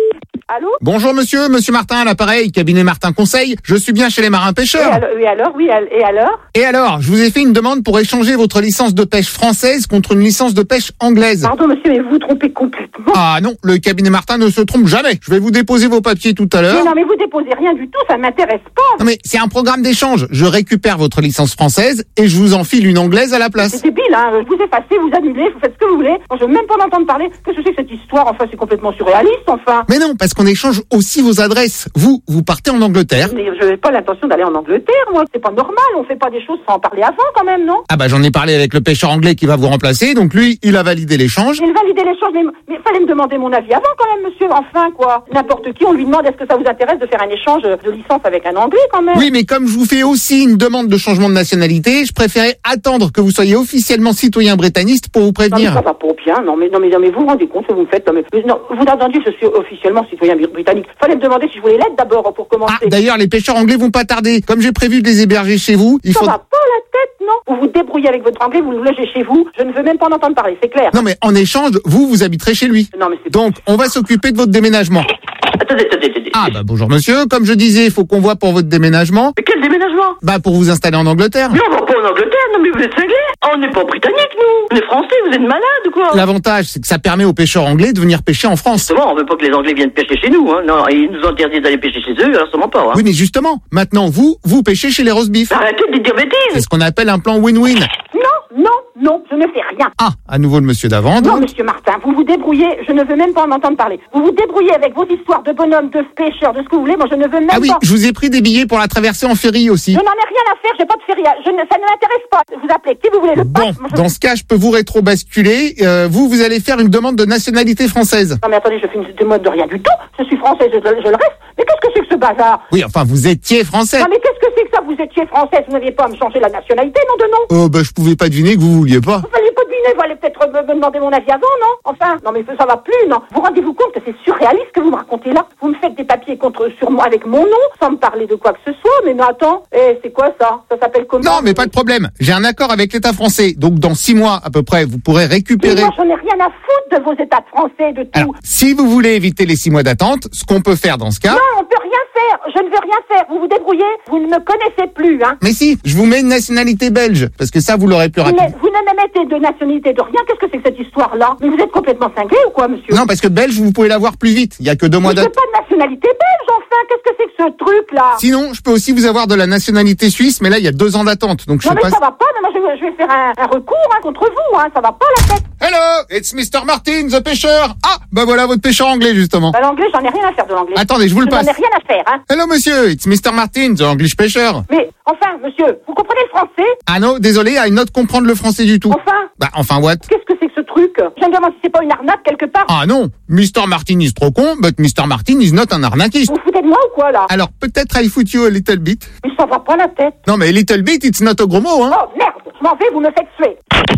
Allô? Bonjour monsieur, monsieur Martin à l'appareil, cabinet Martin Conseil. Je suis bien chez les marins Et pêcheurs. alors, oui, alors, oui, al- et alors? Et alors, je vous ai fait une demande pour échanger votre licence de pêche française contre une licence de pêche anglaise. Pardon, monsieur, mais vous vous trompez complètement. Ah non, le cabinet Martin ne se trompe jamais. Je vais vous déposer vos papiers tout à l'heure. Mais non, mais vous déposez rien du tout, ça m'intéresse pas. Non mais c'est un programme d'échange. Je récupère votre licence française et je vous enfile une anglaise à la place. C'est débile, hein. Vous effacez, vous annulez, vous faites ce que vous voulez. Moi, je veux même pas m'entendre parler. Qu'est-ce que c'est que cette histoire? Enfin, c'est complètement surréaliste, enfin. Mais non, parce qu'on échange aussi vos adresses. Vous, vous partez en Angleterre. Mais je n'ai pas l'intention d'aller en Angleterre, moi. C'est pas normal. On fait pas des choses sans en parler avant, quand même, non? Ah bah j'en ai parlé avec le pêcheur anglais qui va vous remplacer. Donc lui, il a validé l'échange. Il validait les choses, mais, mais fallait me demander mon avis avant, quand même, monsieur. Enfin, quoi. N'importe qui, on lui demande est-ce que ça vous intéresse de faire un échange de licence avec un Anglais, quand même. Oui, mais comme je vous fais aussi une demande de changement de nationalité, je préférais attendre que vous soyez officiellement citoyen britanniste pour vous Non, mais prévenir. ça va pas bien. Non, mais, non, mais, non, mais vous vous rendez compte ce que vous me faites? Non, mais, mais non, vous entendu que je suis officiellement citoyen britannique. Fallait me demander si je voulais l'être d'abord pour commencer. Ah, d'ailleurs, les pêcheurs anglais vont pas tarder. Comme j'ai prévu de les héberger chez vous, il Ça faut... va pas la tête, non? Vous vous débrouillez avec votre anglais, vous le logez chez vous. Je ne veux même pas en entendre parler, c'est clair. Non mais en échange, vous, vous habiterez chez lui. Non, mais c'est... Donc, on va s'occuper de votre déménagement. Attendez, attendez, attendez. Ah bah bonjour monsieur, comme je disais, il faut qu'on voit pour votre déménagement. Mais quel déménagement? Bah pour vous installer en Angleterre. Mais on va pas en Angleterre, non mais vous êtes cinglés. On n'est pas britannique, nous. On est français, vous êtes malades ou quoi? L'avantage, c'est que ça permet aux pêcheurs anglais de venir pêcher en France. Justement, on veut pas que les Anglais viennent pêcher chez nous, hein. Non, ils nous interdisent d'aller pêcher chez eux, alors sûrement pas, hein. Oui mais justement, maintenant vous, vous pêchez chez les roast beef. Arrêtez de dire C'est bêtises. ce qu'on appelle un plan win-win. Non, non, non, je ne fais rien. Ah, à nouveau le monsieur d'avant. Non, donc. monsieur Martin, vous vous débrouillez, je ne veux même pas en entendre parler. Vous vous débrouillez avec vos histoires de bonhommes, de pêcheurs, de ce que vous voulez, moi je ne veux même Ah oui, pas. je vous ai pris des billets pour la traversée en ferry aussi. Je n'en ai rien à faire, j'ai pas de feria. Je ne, ça ne m'intéresse pas. Vous appelez qui vous voulez, le Bon, pape. Moi, je- dans ce cas, je peux vous rétro-basculer. Euh, vous, vous allez faire une demande de nationalité française. Non mais attendez, je fais une demande de rien du tout. Je suis française, je, je le reste. Mais qu'est-ce que c'est que ce bazar? Oui, enfin, vous étiez français. Non mais qu'est-ce que c'est que ça? Vous étiez française, vous n'aviez pas à me changer la nationalité, non de non? Oh, bah, je pouvais pas deviner que vous vouliez pas. Vous fallait pas deviner, vous allez peut-être me, me demander mon avis avant, non? Enfin, non mais ça va plus, non? Vous rendez-vous compte que c'est surréaliste ce que vous me racontez là? Vous me faites des papiers contre sur moi avec mon nom, sans me parler de quoi que ce soit, mais non attends, eh, c'est quoi ça? Ça s'appelle comment? Non, mais pas de problème. J'ai un accord avec l'État français. Donc, dans six mois, à peu près, vous pourrez Mais récupérer... moi j'en ai rien à foutre de vos états français, de tout. Alors, si vous voulez éviter les six mois d'attente, ce qu'on peut faire dans ce cas... Non, on peut rien faire, je ne veux rien faire, vous vous débrouillez, vous ne me connaissez plus, hein. Mais si, je vous mets une nationalité belge, parce que ça, vous l'aurez plus Vous, rapide. ne- vous ne me mettez de nationalité de rien, qu'est-ce que c'est que cette histoire-là? Mais vous êtes complètement cinglé ou quoi, monsieur? Non, parce que belge, vous pouvez l'avoir plus vite. Il y a que deux mois Mais j'ai d'attente. pas de nationalité belge, enfin, qu'est-ce que c'est que ce truc-là? Sinon, je peux aussi vous avoir de la nationalité suisse, mais là, il y a deux ans d'attente. Donc, je Non sais mais pas... ça va pas, mais moi je vais, je vais faire un, un recours hein, contre vous, hein, ça va pas la tête. Hello, it's mister Martin, the pêcheur. Ah, bah voilà votre pêcheur anglais, justement. Bah, l'anglais, j'en ai rien à faire de l'anglais. Attendez, je vous le J'en passe. ai rien à faire, hein. Hello, monsieur, it's mister Martin, the English pêcheur. Mais, enfin, monsieur, vous comprenez le français? Ah non, désolé, I not comprendre le français du tout. Enfin, Bah, enfin, what? qu'est-ce que c'est que ce truc? Je me demande si c'est pas une arnaque quelque part. Ah non, mister Martin is trop con, but mister Martin is not un arnaquiste. Vous vous foutez de moi ou quoi, là? Alors, peut-être I foot you a little bit. Mais ça va pas la tête. Non, mais little bit, it's not a gros mot, hein. Oh, merde, je m'en vais, vous me faites suer.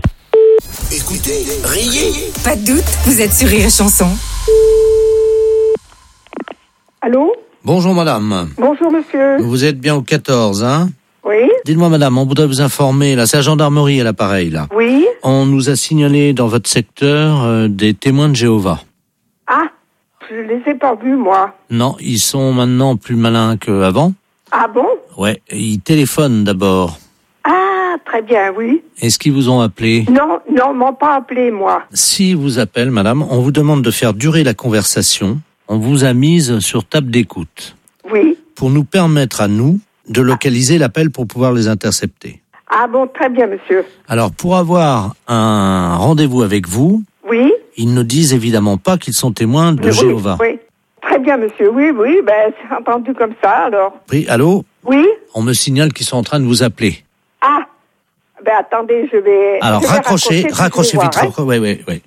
Écoutez, riez. Pas de doute, vous êtes sur Rire et Chanson. Allô? Bonjour madame. Bonjour monsieur. Vous êtes bien au quatorze, hein? Oui? Dites-moi madame, on voudrait vous informer, là, c'est la gendarmerie à l'appareil, là. Oui? On nous a signalé dans votre secteur euh, des témoins de Jéhovah. Ah, je les ai pas vus moi. Non, ils sont maintenant plus malins qu'avant. Ah bon? Ouais, ils téléphonent d'abord. Ah, très bien, oui. Est-ce qu'ils vous ont appelé? Non, non, ils m'ont pas appelé moi. S'ils vous appellent, madame, on vous demande de faire durer la conversation. On vous a mise sur table d'écoute. Oui. Pour nous permettre à nous de localiser l'appel pour pouvoir les intercepter. Ah bon, très bien monsieur. Alors, pour avoir un rendez-vous avec vous, Oui? ils ne disent évidemment pas qu'ils sont témoins de oui, Jéhovah. Oui, très bien monsieur. Oui, oui, ben c'est entendu comme ça alors. Oui, allô? Oui? On me signale qu'ils sont en train de vous appeler. Ah, ben attendez, je vais... Alors, je vais raccrochez, raccrocher, raccrochez je vais vite. voir, hein. raccro- Oui, oui, oui.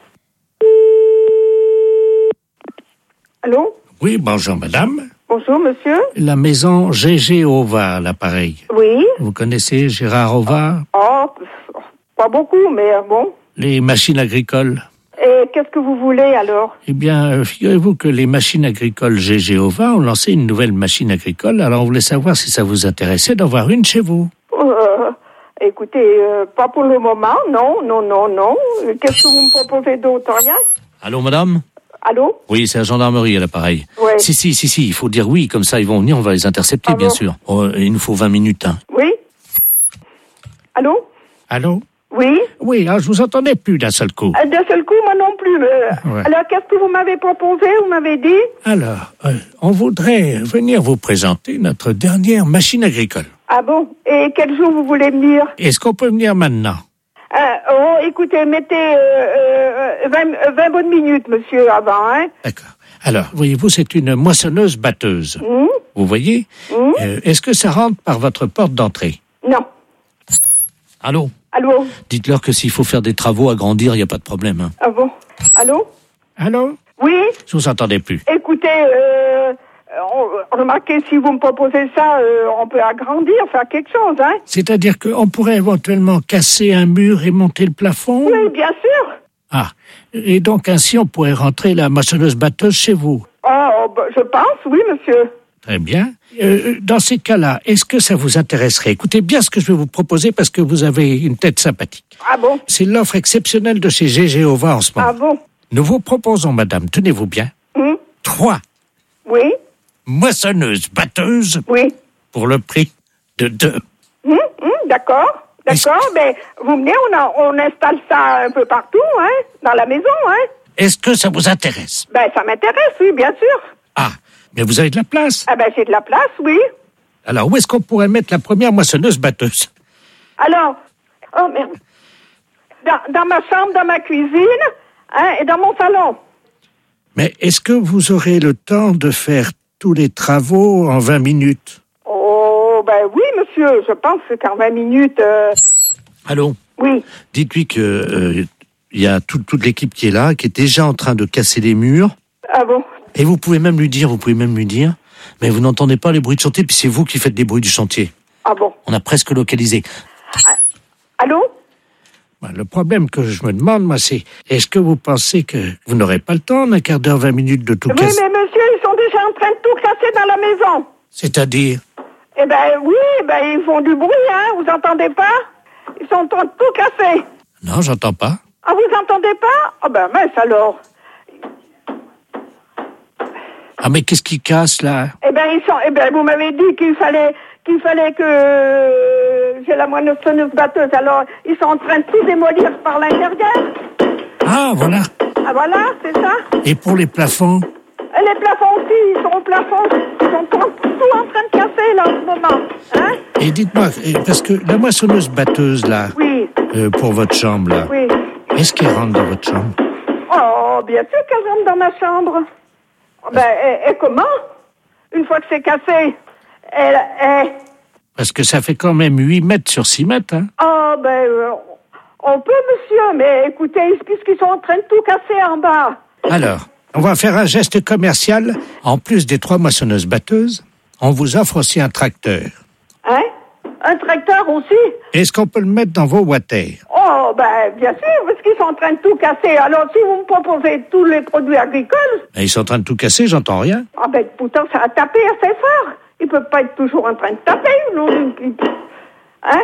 Allô? Oui, bonjour madame. Bonjour monsieur. La maison G G Ova, l'appareil. Oui? Vous connaissez Gérard Ova? Oh, pas beaucoup, mais bon. Les machines agricoles. Et qu'est-ce que vous voulez alors? Eh bien, euh, figurez-vous que les machines agricoles G G Ova ont lancé une nouvelle machine agricole. Alors, on voulait savoir si ça vous intéressait d'en voir une chez vous. Euh, écoutez, euh, pas pour le moment, non, non, non, non. Qu'est-ce que vous me proposez d'autre? Rien? Allô, madame? Allô? Oui, c'est la gendarmerie à l'appareil. Ouais. Si, si, si, si, il faut dire oui, comme ça ils vont venir, on va les intercepter, Ah bien bon? sûr. Oh, il nous faut vingt minutes, hein. Oui? Allô? Allô? Oui? Oui, ah, je vous entendais plus d'un seul coup. Euh, D'un seul coup, moi non plus. euh. Ouais. Alors, qu'est-ce que vous m'avez proposé? Vous m'avez dit? Alors, euh, on voudrait venir vous présenter notre dernière machine agricole. Ah bon? Et quel jour vous voulez venir? Est-ce qu'on peut venir maintenant? Euh, oh, écoutez, mettez euh, euh, vingt, vingt bonnes minutes, monsieur, avant, hein? D'accord. Alors, voyez-vous, c'est une moissonneuse-batteuse. Mmh. Vous voyez? Mmh. Euh, Est-ce que ça rentre par votre porte d'entrée? Non. Allô? Allô? Dites-leur que s'il faut faire des travaux, agrandir, il n'y a pas de problème. Hein. Ah bon? Allô? Allô? Oui? Je vous entendais plus. Écoutez, euh, on, remarquez, si vous me proposez ça, euh, on peut agrandir, faire quelque chose, hein? C'est-à-dire qu'on pourrait éventuellement casser un mur et monter le plafond? Oui, bien sûr. Ah, et donc ainsi on pourrait rentrer la moissonneuse-batteuse chez vous? Oh, bah, je pense, oui, monsieur. Très bien. Euh, dans ces cas-là, est-ce que ça vous intéresserait? Écoutez bien ce que je vais vous proposer parce que vous avez une tête sympathique. Ah bon? C'est l'offre exceptionnelle de chez G G Ova en ce moment. Ah bon? Nous vous proposons, madame, tenez-vous bien, Hum? trois Oui? moissonneuses-batteuses Oui. pour le prix de deux. Hum, hum, d'accord. D'accord, mais vous venez, on, a, on installe ça un peu partout, hein, dans la maison, hein. Est-ce que ça vous intéresse? Ben, ça m'intéresse, oui, bien sûr. Ah, mais vous avez de la place. Ah ben, j'ai de la place, oui. Alors, où est-ce qu'on pourrait mettre la première moissonneuse-batteuse? Alors, oh merde. Dans, dans ma chambre, dans ma cuisine, hein, et dans mon salon. Mais est-ce que vous aurez le temps de faire tous les travaux en vingt minutes? Oh, ben oui, monsieur, je pense qu'en vingt minutes... Euh... Allô? Oui. Dites-lui que euh, il y a tout, toute l'équipe qui est là, qui est déjà en train de casser les murs. Ah bon? Et vous pouvez même lui dire, vous pouvez même lui dire, mais vous n'entendez pas les bruits de chantier, puis c'est vous qui faites des bruits du chantier. Ah bon? On a presque localisé. Ah, allô? Le problème que je me demande, moi, c'est, est-ce que vous pensez que vous n'aurez pas le temps, en un quart d'heure, vingt minutes, de tout oui, casser? Oui, mais monsieur, ils sont déjà en train de tout casser dans la maison. C'est-à-dire? Eh ben oui, ben ils font du bruit, hein, vous entendez pas? Ils sont en train de tout casser. Non, j'entends pas. Ah, vous entendez pas? Ah ben mince alors. Ah, mais qu'est-ce qui casse, là? Eh ben ils sont, eh ben vous m'avez dit qu'il fallait, qu'il fallait que euh, j'ai la moissonneuse batteuse, alors ils sont en train de tout démolir par l'intérieur. Ah, voilà. Ah voilà, c'est ça. Et pour les plafonds? Et les plafonds aussi, ils sont au plafond. Ils sont tout, tout en train de casser, là, en ce moment. Hein? Et dites-moi, parce que la moissonneuse-batteuse, là, oui. euh, pour votre chambre, là, oui. Est-ce qu'elle rentre dans votre chambre? Oh, bien sûr qu'elle rentre dans ma chambre. Ben, et, et comment? Une fois que c'est cassé, elle, elle... Parce que ça fait quand même huit mètres sur six mètres, hein? Oh, ben, euh, on peut, monsieur, mais écoutez, puisqu'ils sont en train de tout casser en bas. Alors, on va faire un geste commercial. En plus des trois moissonneuses batteuses, on vous offre aussi un tracteur. Hein? Un tracteur aussi? Est-ce qu'on peut le mettre dans vos water? Oh, ben, bien sûr, parce qu'ils sont en train de tout casser. Alors, si vous me proposez tous les produits agricoles... Et ils sont en train de tout casser, j'entends rien. Ah, ben, pourtant, ça a tapé assez fort. Ils peuvent pas être toujours en train de taper, non? Hein?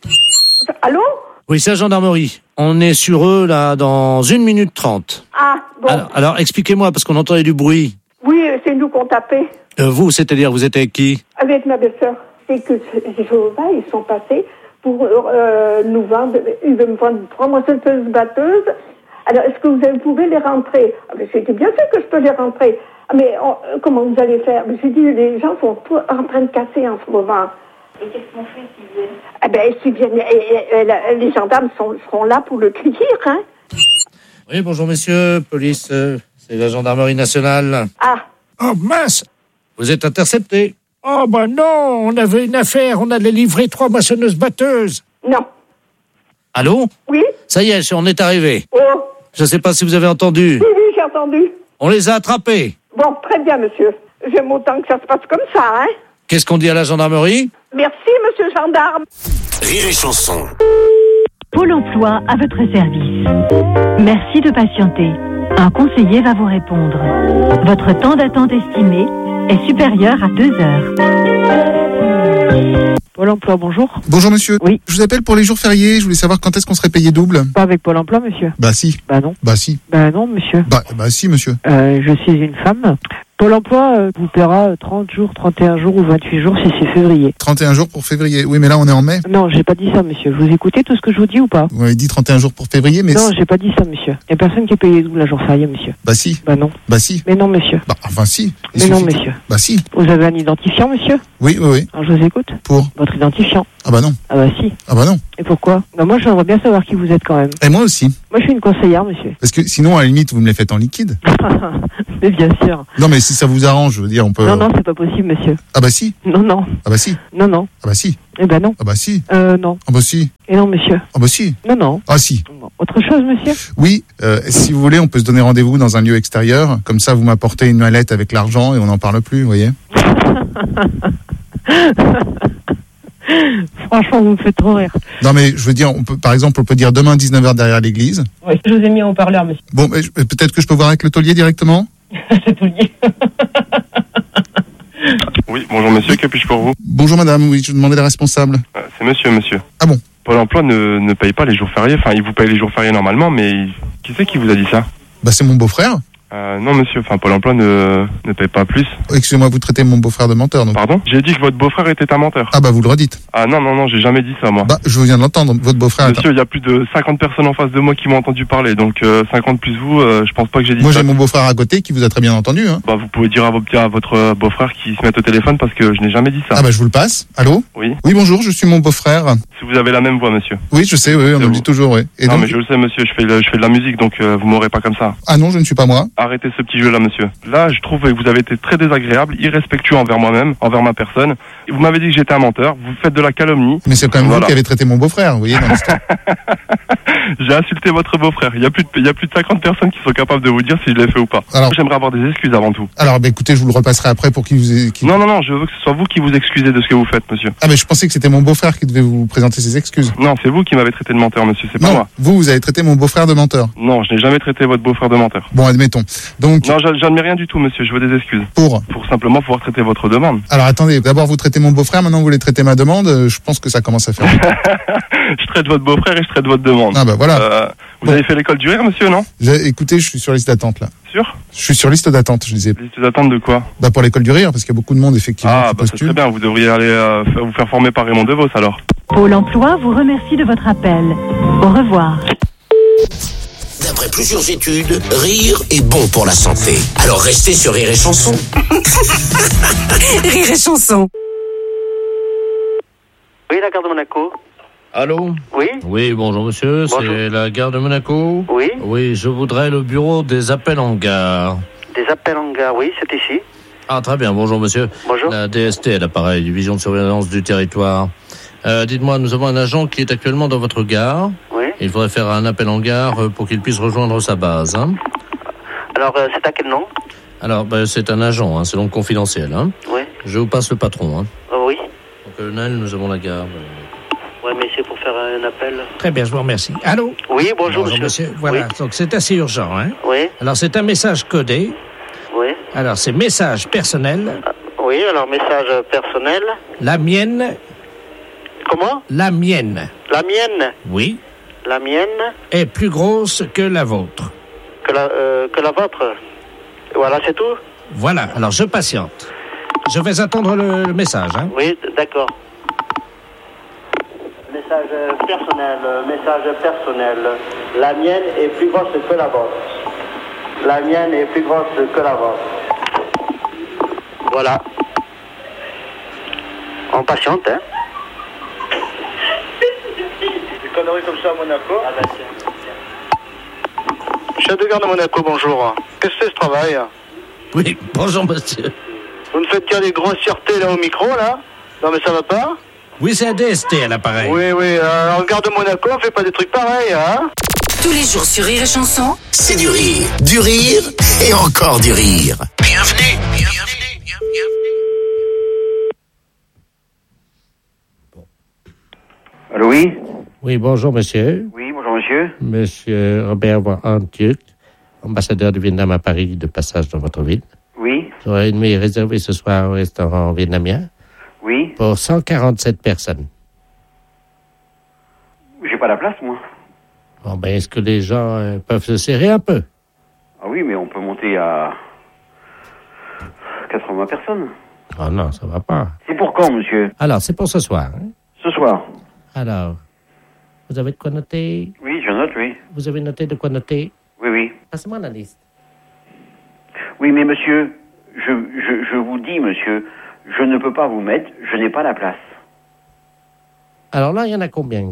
Allô? Oui, c'est la gendarmerie. On est sur eux, là, dans une minute trente. Ah, bon. Alors, alors expliquez-moi, parce qu'on entendait du bruit. Oui, c'est nous qu'on tapait. Euh, vous, c'est-à-dire, vous êtes avec qui? Avec ma belle-sœur. C'est que Jéhovah, ils sont passés pour euh, nous vendre, ils veulent me vendre trois moissonneuses batteuses. Alors, est-ce que vous pouvez les rentrer? Ah, ben, j'ai dit, bien sûr que je peux les rentrer. Ah, mais on, comment vous allez faire? J'ai dit, les gens sont tous en train de casser en ce moment. Et qu'est-ce qu'on fait s'ils viennent? Ah ben, s'ils viennent, et, et, et, les gendarmes sont, seront là pour le cueillir, hein? Oui, bonjour messieurs, police, euh, c'est la gendarmerie nationale. Ah. Oh mince! Vous êtes intercepté. Oh ben non, on avait une affaire, on allait livrer trois moissonneuses batteuses. Non. Allô? Oui? Ça y est, on est arrivé. Oh. Je ne sais pas si vous avez entendu. Oui, oui, j'ai entendu. On les a attrapés. Bon, très bien, monsieur. J'aime autant que ça se passe comme ça, hein? Qu'est-ce qu'on dit à la gendarmerie? Merci, monsieur gendarme. Rire et chanson. Pôle emploi à votre service. Merci de patienter. Un conseiller va vous répondre. Votre temps d'attente estimé est supérieur à deux heures. Pôle emploi, bonjour. Bonjour monsieur. Oui. Je vous appelle pour les jours fériés. Je voulais savoir quand est-ce qu'on serait payé double. Pas avec Pôle emploi, monsieur. Bah si. Bah non. Bah si. Bah non, monsieur. Bah, bah si, monsieur. Euh, je suis une femme. Pôle emploi euh, vous paiera trente jours, trente et un jours ou vingt-huit jours si c'est février. trente et un jours pour février. Oui, mais là, on est en mai. Non, j'ai pas dit ça, monsieur. Vous écoutez tout ce que je vous dis ou pas? Vous m'avez dit trente et un jours pour février, mais... Non, j'ai pas dit ça, monsieur. Y a personne qui est payé double un jour férié, monsieur. Bah si. Bah non. Bah si. Mais non, monsieur. Bah, enfin si. Il Mais non, suffit- monsieur. Bah si. Vous avez un identifiant, monsieur? Oui, oui, oui. Alors je vous écoute. Pour Votre identifiant. Ah bah non. Ah bah si. Ah bah non. Et pourquoi? Bah moi, j'aimerais bien savoir qui vous êtes quand même. Et moi aussi. Moi, je suis une conseillère, monsieur. Parce que sinon, à la limite, vous me les faites en liquide. Mais bien sûr. Non, mais si ça vous arrange, je veux dire, on peut... Non, non, c'est pas possible, monsieur. Ah bah si. Non, non. Ah bah si. Non, non. Ah bah si. Eh ben non. Ah bah si. Euh, non. Ah bah si. Et non, monsieur. Ah bah si. Non, non. Ah si. Bon. Autre chose, monsieur? Oui, euh, si vous voulez, on peut se donner rendez-vous dans un lieu extérieur. Comme ça, vous m'apportez une mallette avec l'argent et on n'en parle plus, vous voyez. Franchement, vous me faites trop rire. Non mais je veux dire, on peut, par exemple, on peut dire demain dix-neuf heures derrière l'église. Oui, je vous ai mis en haut-parleur, monsieur. Bon, mais je- peut-être que je peux voir avec le taulier directement. Oui, bonjour monsieur, que puis-je pour vous? Bonjour madame, oui, je demandais la responsable. Euh, C'est monsieur, monsieur. Ah bon? Pôle emploi ne, ne paye pas les jours fériés, enfin il vous paye les jours fériés normalement, mais il- qui c'est qui vous a dit ça? Bah c'est mon beau-frère. Euh, non monsieur, enfin Pôle emploi ne, ne paye pas plus. Excusez-moi, vous traitez mon beau-frère de menteur, donc. Pardon? J'ai dit que votre beau-frère était un menteur. Ah bah vous le redites. Ah non, non, non, j'ai jamais dit ça moi. Bah je viens de l'entendre, votre beau-frère. Monsieur, il y a plus de cinquante personnes en face de moi qui m'ont entendu parler, donc euh, cinquante plus vous, euh, je pense pas que j'ai dit Moi ça. j'ai mon beau-frère à côté qui vous a très bien entendu. Hein. Bah vous pouvez dire à, vos, à votre euh, beau-frère qui se mette au téléphone parce que je n'ai jamais dit ça. Ah bah je vous le passe. Allô? Oui. Oui bonjour, je suis mon beau-frère. Si vous avez la même voix monsieur. Oui je sais, oui, on C'est me le vous. dit toujours, oui. Et non donc... mais je le sais monsieur, je fais, le- je fais de la musique donc euh, vous m'aurez pas comme ça. Ah non, je ne suis pas moi. Arrêtez ce petit jeu là monsieur. Là je trouve que vous avez été très désagréable, irrespectueux envers moi-même, envers ma personne. Et vous m'avez dit que j'étais un menteur, vous faites de la calomnie. Mais c'est quand même Voilà. vous qui avez traité mon beau-frère, vous voyez, dans l'histoire. J'ai insulté votre beau-frère. Il y a plus de, il y a plus de cinquante personnes qui sont capables de vous dire si je l'ai fait ou pas. Alors- J'aimerais avoir des excuses avant tout. Alors bah écoutez, je vous le repasserai après pour qu'il vous... qu'il- Non, non, non, je veux que ce soit vous qui vous excusez de ce que vous faites, monsieur. Ah mais je pensais que c'était mon beau-frère qui devait vous présenter ses excuses. Non, c'est vous qui m'avez traité de menteur, monsieur, c'est pas Non, moi. vous, vous avez traité mon beau-frère de menteur. Non, je n'ai jamais traité votre beau-frère de menteur. Bon, admettons. Donc, Non, j'a- j'admets rien du tout, monsieur, je veux des excuses. pour... Pour simplement pouvoir traiter votre demande. Alors attendez, d'abord vous traitez mon beau-frère, maintenant vous voulez traiter ma demande, euh, je pense que ça commence à faire. Je traite votre beau-frère et je traite votre demande. Ah bah voilà. Euh, vous Bon. avez fait l'école du rire, monsieur, non? J'ai- Écoutez, je suis sur liste d'attente là. Sûr? Je suis sur liste d'attente, je disais. Liste d'attente de quoi? Bah pour l'école du rire, parce qu'il y a beaucoup de monde effectivement Ah, qui bah c'est postule. très bien, vous devriez aller euh, faire- vous faire former par Raymond DeVos alors. Pôle emploi vous remercie de votre appel. Au revoir. D'après plusieurs études, rire est bon pour la santé. Alors restez sur Rire et Chanson. Rire et chanson. Oui, la gare de Monaco. Allô? Oui. Oui, bonjour monsieur, Bonjour. c'est la gare de Monaco? Oui. Oui, je voudrais le bureau des appels en gare. Des appels en gare, oui, c'est ici. Ah, très bien, bonjour monsieur. Bonjour. La D S T, l'appareil, division de surveillance du territoire. Euh, dites-moi, nous avons un agent qui est actuellement dans votre gare. Oui. Il faudrait faire un appel en gare euh, pour qu'il puisse rejoindre sa base. Hein. Alors, euh, c'est à quel nom? Alors, ben, c'est un agent, hein, c'est donc confidentiel. Hein. Oui. Je vous passe le patron. Hein. Oh, oui. Au colonel, nous avons la gare. Ouais, mais c'est pour faire un appel. Très bien, je vous remercie. Allô? Oui, bonjour, monsieur. Voilà, Oui. donc c'est assez urgent. Hein? Oui. Alors, c'est un message codé. Oui. Alors, c'est message personnel. Oui, alors message personnel. La mienne. Comment? La mienne. La mienne. Oui. La mienne Est plus grosse que la vôtre. que la, euh, que la vôtre. Voilà, c'est tout? Voilà, alors je patiente. Je vais attendre le, le message. Hein? Oui, d- d'accord. Message euh, personnel, euh, message personnel. La mienne est plus grosse que la vôtre. La mienne est plus grosse que la vôtre. Voilà. On patiente, hein? Des conneries comme ça à Monaco? Ah bah tiens. Chef de gare de Monaco, bonjour. Qu'est-ce que c'est ce travail? Oui, bonjour monsieur. Vous me faites dire des grossièretés là au micro, là? Non mais ça va pas? Oui, c'est un D S T à l'appareil. Oui, oui, euh, en gare de Monaco, on fait pas des trucs pareils, hein? Tous les jours sur Rire et chanson. C'est du rire, du rire et encore du rire. Bienvenue, bienvenue, bienvenue. Allô, oui? Oui, bonjour monsieur. Oui, bonjour monsieur. Monsieur Robert Van Antjuk, ambassadeur du Vietnam à Paris, de passage dans votre ville. Oui. J'aurais une nuit réservée ce soir au restaurant vietnamien. Oui. Pour cent quarante-sept personnes. J'ai pas la place, moi. Bon, ben, est-ce que les gens euh, peuvent se serrer un peu? Ah oui, mais on peut monter à quatre-vingts personnes. Oh non, ça va pas. C'est pour quand, monsieur? Alors, c'est pour ce soir. Hein? Ce soir. Alors, vous avez de quoi noter? Oui, je note, oui. Vous avez noté de quoi noter? Oui, oui. Passez-moi la liste. Oui, mais monsieur, je, je, je vous dis, monsieur, je ne peux pas vous mettre, je n'ai pas la place. Alors là, il y en a combien?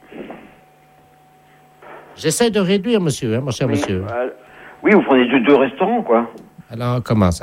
J'essaie de réduire, monsieur, hein, mon cher oui, monsieur. Euh, oui, vous prenez deux, deux restaurants, quoi. Alors, on commence. Hein.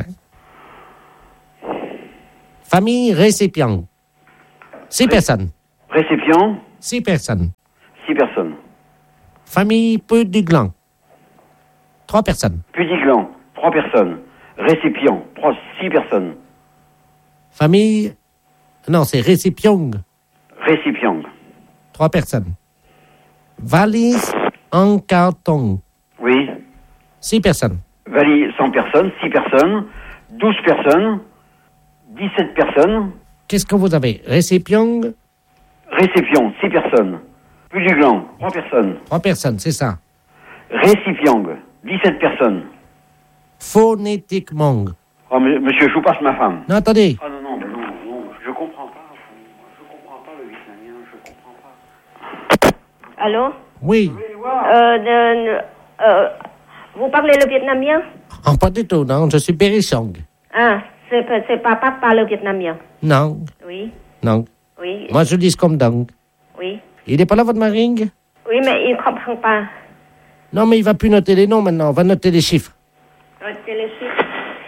Famille récipient. Six Ré- personnes. Récipient. Six personnes. Six personnes. Famille peu du gland. Trois personnes. Pudiglan, trois personnes. Récipient, trois, six personnes. Famille... Non, c'est récipient. Récipient. Trois personnes. Valise en carton. Oui. Six personnes. Valise, cent personnes, six personnes, douze personnes, dix-sept personnes. Qu'est-ce que vous avez? Récipient? Récipient, six personnes. Pudiglan, trois personnes. Trois personnes, c'est ça. Récipient, dix-sept personnes. Phonétiquement. Oh, m- monsieur, je vous passe ma femme. Non, attendez. Ah non, non, non, non, je comprends pas. Je comprends pas le vietnamien, je comprends pas. Allô? Oui. Euh, de- euh, vous parlez le vietnamien? Oh, pas du tout, non. Je suis Périssong. Ah, c'est, c'est papa qui parle le vietnamien. Non. Oui, Non. oui, Moi, je dis comme donc. oui. Il n'est pas là, votre mari? Oui, mais il ne comprend pas. Non, mais il va plus noter les noms maintenant. On va noter les chiffres. Notez les chiffres.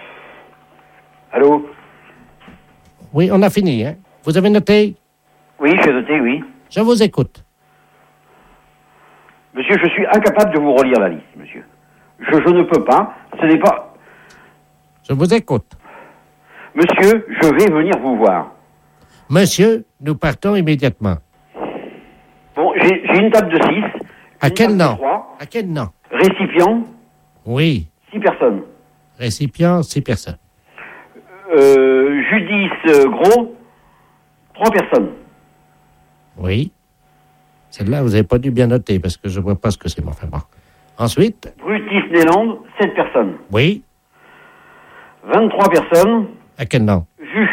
Allô? Oui, on a fini, hein. Vous avez noté? Oui, j'ai noté, oui. Je vous écoute. Monsieur, je suis incapable de vous relire la liste, monsieur. Je, je ne peux pas. Ce n'est pas... Je vous écoute. Monsieur, je vais venir vous voir. Monsieur, nous partons immédiatement. Bon, j'ai, j'ai une table de six. À quel nom? trois. À quel nom? Récipient, Oui. six personnes. Récipient, six personnes. Euh, Judice euh, Gros, trois personnes. Oui. Celle-là, vous n'avez pas dû bien noter parce que je ne vois pas ce que c'est. Enfin bon. Ensuite? Brutus Néland, sept personnes. Oui. vingt-trois personnes. À quel nom? Vu.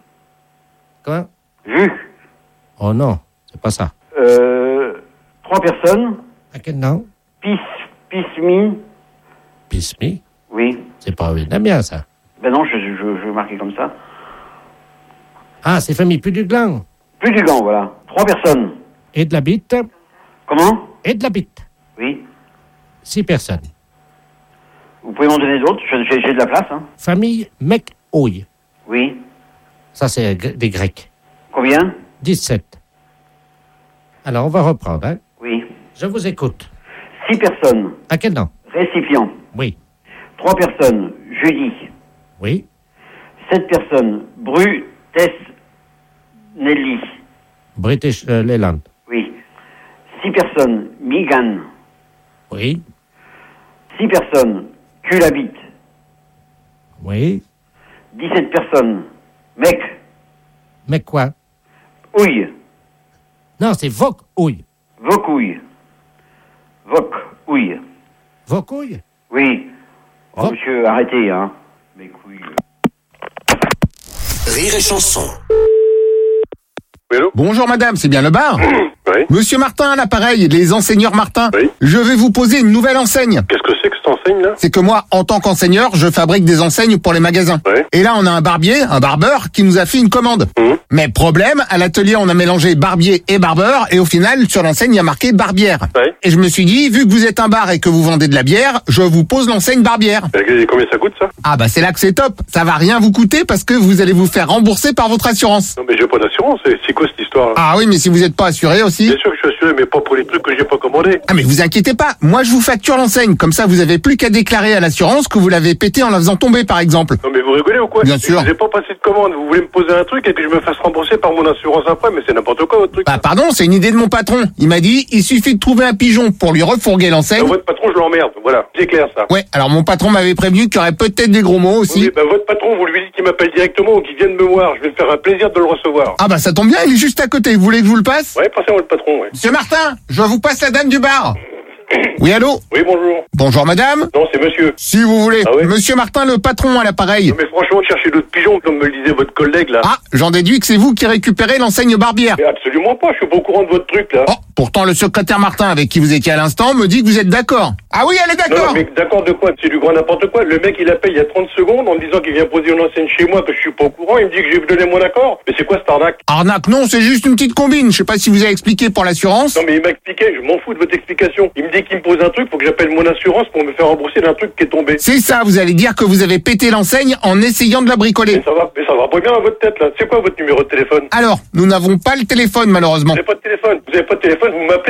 Quoi? Vu. Oh non, c'est pas ça. Euh, trois personnes. À quel nom? Pis, Pismi. Pismi? Oui. C'est pas vietnamien, ça. Ben non, je, je, je vais marquer comme ça. Ah, c'est famille plus du gland. Plus du gant, voilà. Trois personnes. Et de la bite. Comment? Et de la bite. Oui. Six personnes. Vous pouvez m'en donner d'autres? J'ai, j'ai de la place, hein. Famille Mec-Ouille. Oui. Ça, c'est des Grecs. Combien? dix-sept. Alors, on va reprendre, hein. Oui. Je vous écoute. Six personnes. À quel nom? Récipient. Oui. Trois personnes. Judy. Oui. Sept personnes. Bru, Tess, Nelly. British euh, Leyland. Oui. Six personnes. Migan. Oui. Six personnes. Culabit. Oui. Dix-sept personnes. Mec. Mais quoi? Ouille. Non, c'est Voc-Ouille. Vocouille. Voc. Ouille. Vocouille? Oui. Oh, Voc- monsieur, arrêtez, hein. Mes couilles. Rire et chanson. Bonjour madame, c'est bien le bar? Oui. Monsieur Martin à l'appareil, les enseigneurs Martin. Oui. Je vais vous poser une nouvelle enseigne. Qu'est-ce que c'est que cette enseigne là? C'est que moi, en tant qu'enseigneur, je fabrique des enseignes pour les magasins. Ouais. Et là, on a un barbier, un barbeur, qui nous a fait une commande. Mmh. Mais problème, à l'atelier, on a mélangé barbier et barbeur, et au final, sur l'enseigne, il y a marqué barbière. Ouais. Et je me suis dit, vu que vous êtes un bar et que vous vendez de la bière, je vous pose l'enseigne barbière. Et combien ça coûte ça? Ah bah c'est là que c'est top. Ça va rien vous coûter parce que vous allez vous faire rembourser par votre assurance. Non mais j'ai pas d'assurance, c'est c'est quoi cette histoire là? Ah oui, mais si vous n'êtes pas assuré aussi. Bien sûr que je suis assuré. monsieur, mais pas pour les trucs que j'ai pas commandés. Ah mais vous inquiétez pas, moi je vous facture l'enseigne, comme ça vous avez plus qu'à déclarer à l'assurance que vous l'avez pété en la faisant tomber par exemple. Non mais vous rigolez ou quoi? Bien sûr. Je vous ai pas passé de commande, vous voulez me poser un truc et que je me fasse rembourser par mon assurance après, mais c'est n'importe quoi votre truc. Bah pardon, c'est une idée de mon patron. Il m'a dit, il suffit de trouver un pigeon pour lui refourguer l'enseigne. Non, votre patron je l'emmerde, voilà, c'est clair ça. Ouais, alors mon patron m'avait prévenu qu'il y aurait peut-être des gros mots aussi. Oui, bah votre patron, vous lui dites qu'il m'appelle directement ou qu'il vienne me voir, je vais me faire un plaisir de le recevoir. Ah bah ça tombe bien, il est juste à côté, vous voulez que je vous le passe? Ouais, passez-moi le patron, ouais. Monsieur Martin, je vous passe la dame du bar. Oui, allô? Oui, bonjour. Bonjour, madame? Non, c'est monsieur. Si vous voulez. Ah ouais? Monsieur Martin, le patron à l'appareil. Non, mais franchement, cherchez d'autres pigeons, comme me le disait votre collègue, là. Ah, j'en déduis que c'est vous qui récupérez l'enseigne Barbière. Mais absolument pas, je suis pas au courant de votre truc, là. Oh, pourtant le secrétaire Martin, avec qui vous étiez à l'instant, me dit que vous êtes d'accord. Ah oui, elle est Non, d'accord. mais d'accord de quoi? C'est du grand n'importe quoi. Le mec, il appelle il y a trente secondes en me disant qu'il vient poser une enseigne chez moi, que je suis pas au courant. Il me dit que j'ai donné mon accord. Mais c'est quoi cette arnaque? Arnaque, non, c'est juste une petite combine. Je sais pas si vous avez expliqué pour l'assurance. Non, mais il m'a expliqué, je m'en fous de votre explication. Il me dit qu'il me pose un truc, faut que j'appelle mon assurance pour me faire rembourser d'un truc qui est tombé. C'est ça, vous allez dire que vous avez pété l'enseigne en essayant de la bricoler. Mais ça va, mais ça va pas bien à votre tête, là. C'est quoi votre numéro de téléphone? Alors, nous n'avons pas le téléphone, malheureusement. Vous avez pas de téléphone. Vous avez pas de téléphone, vous m'appelez.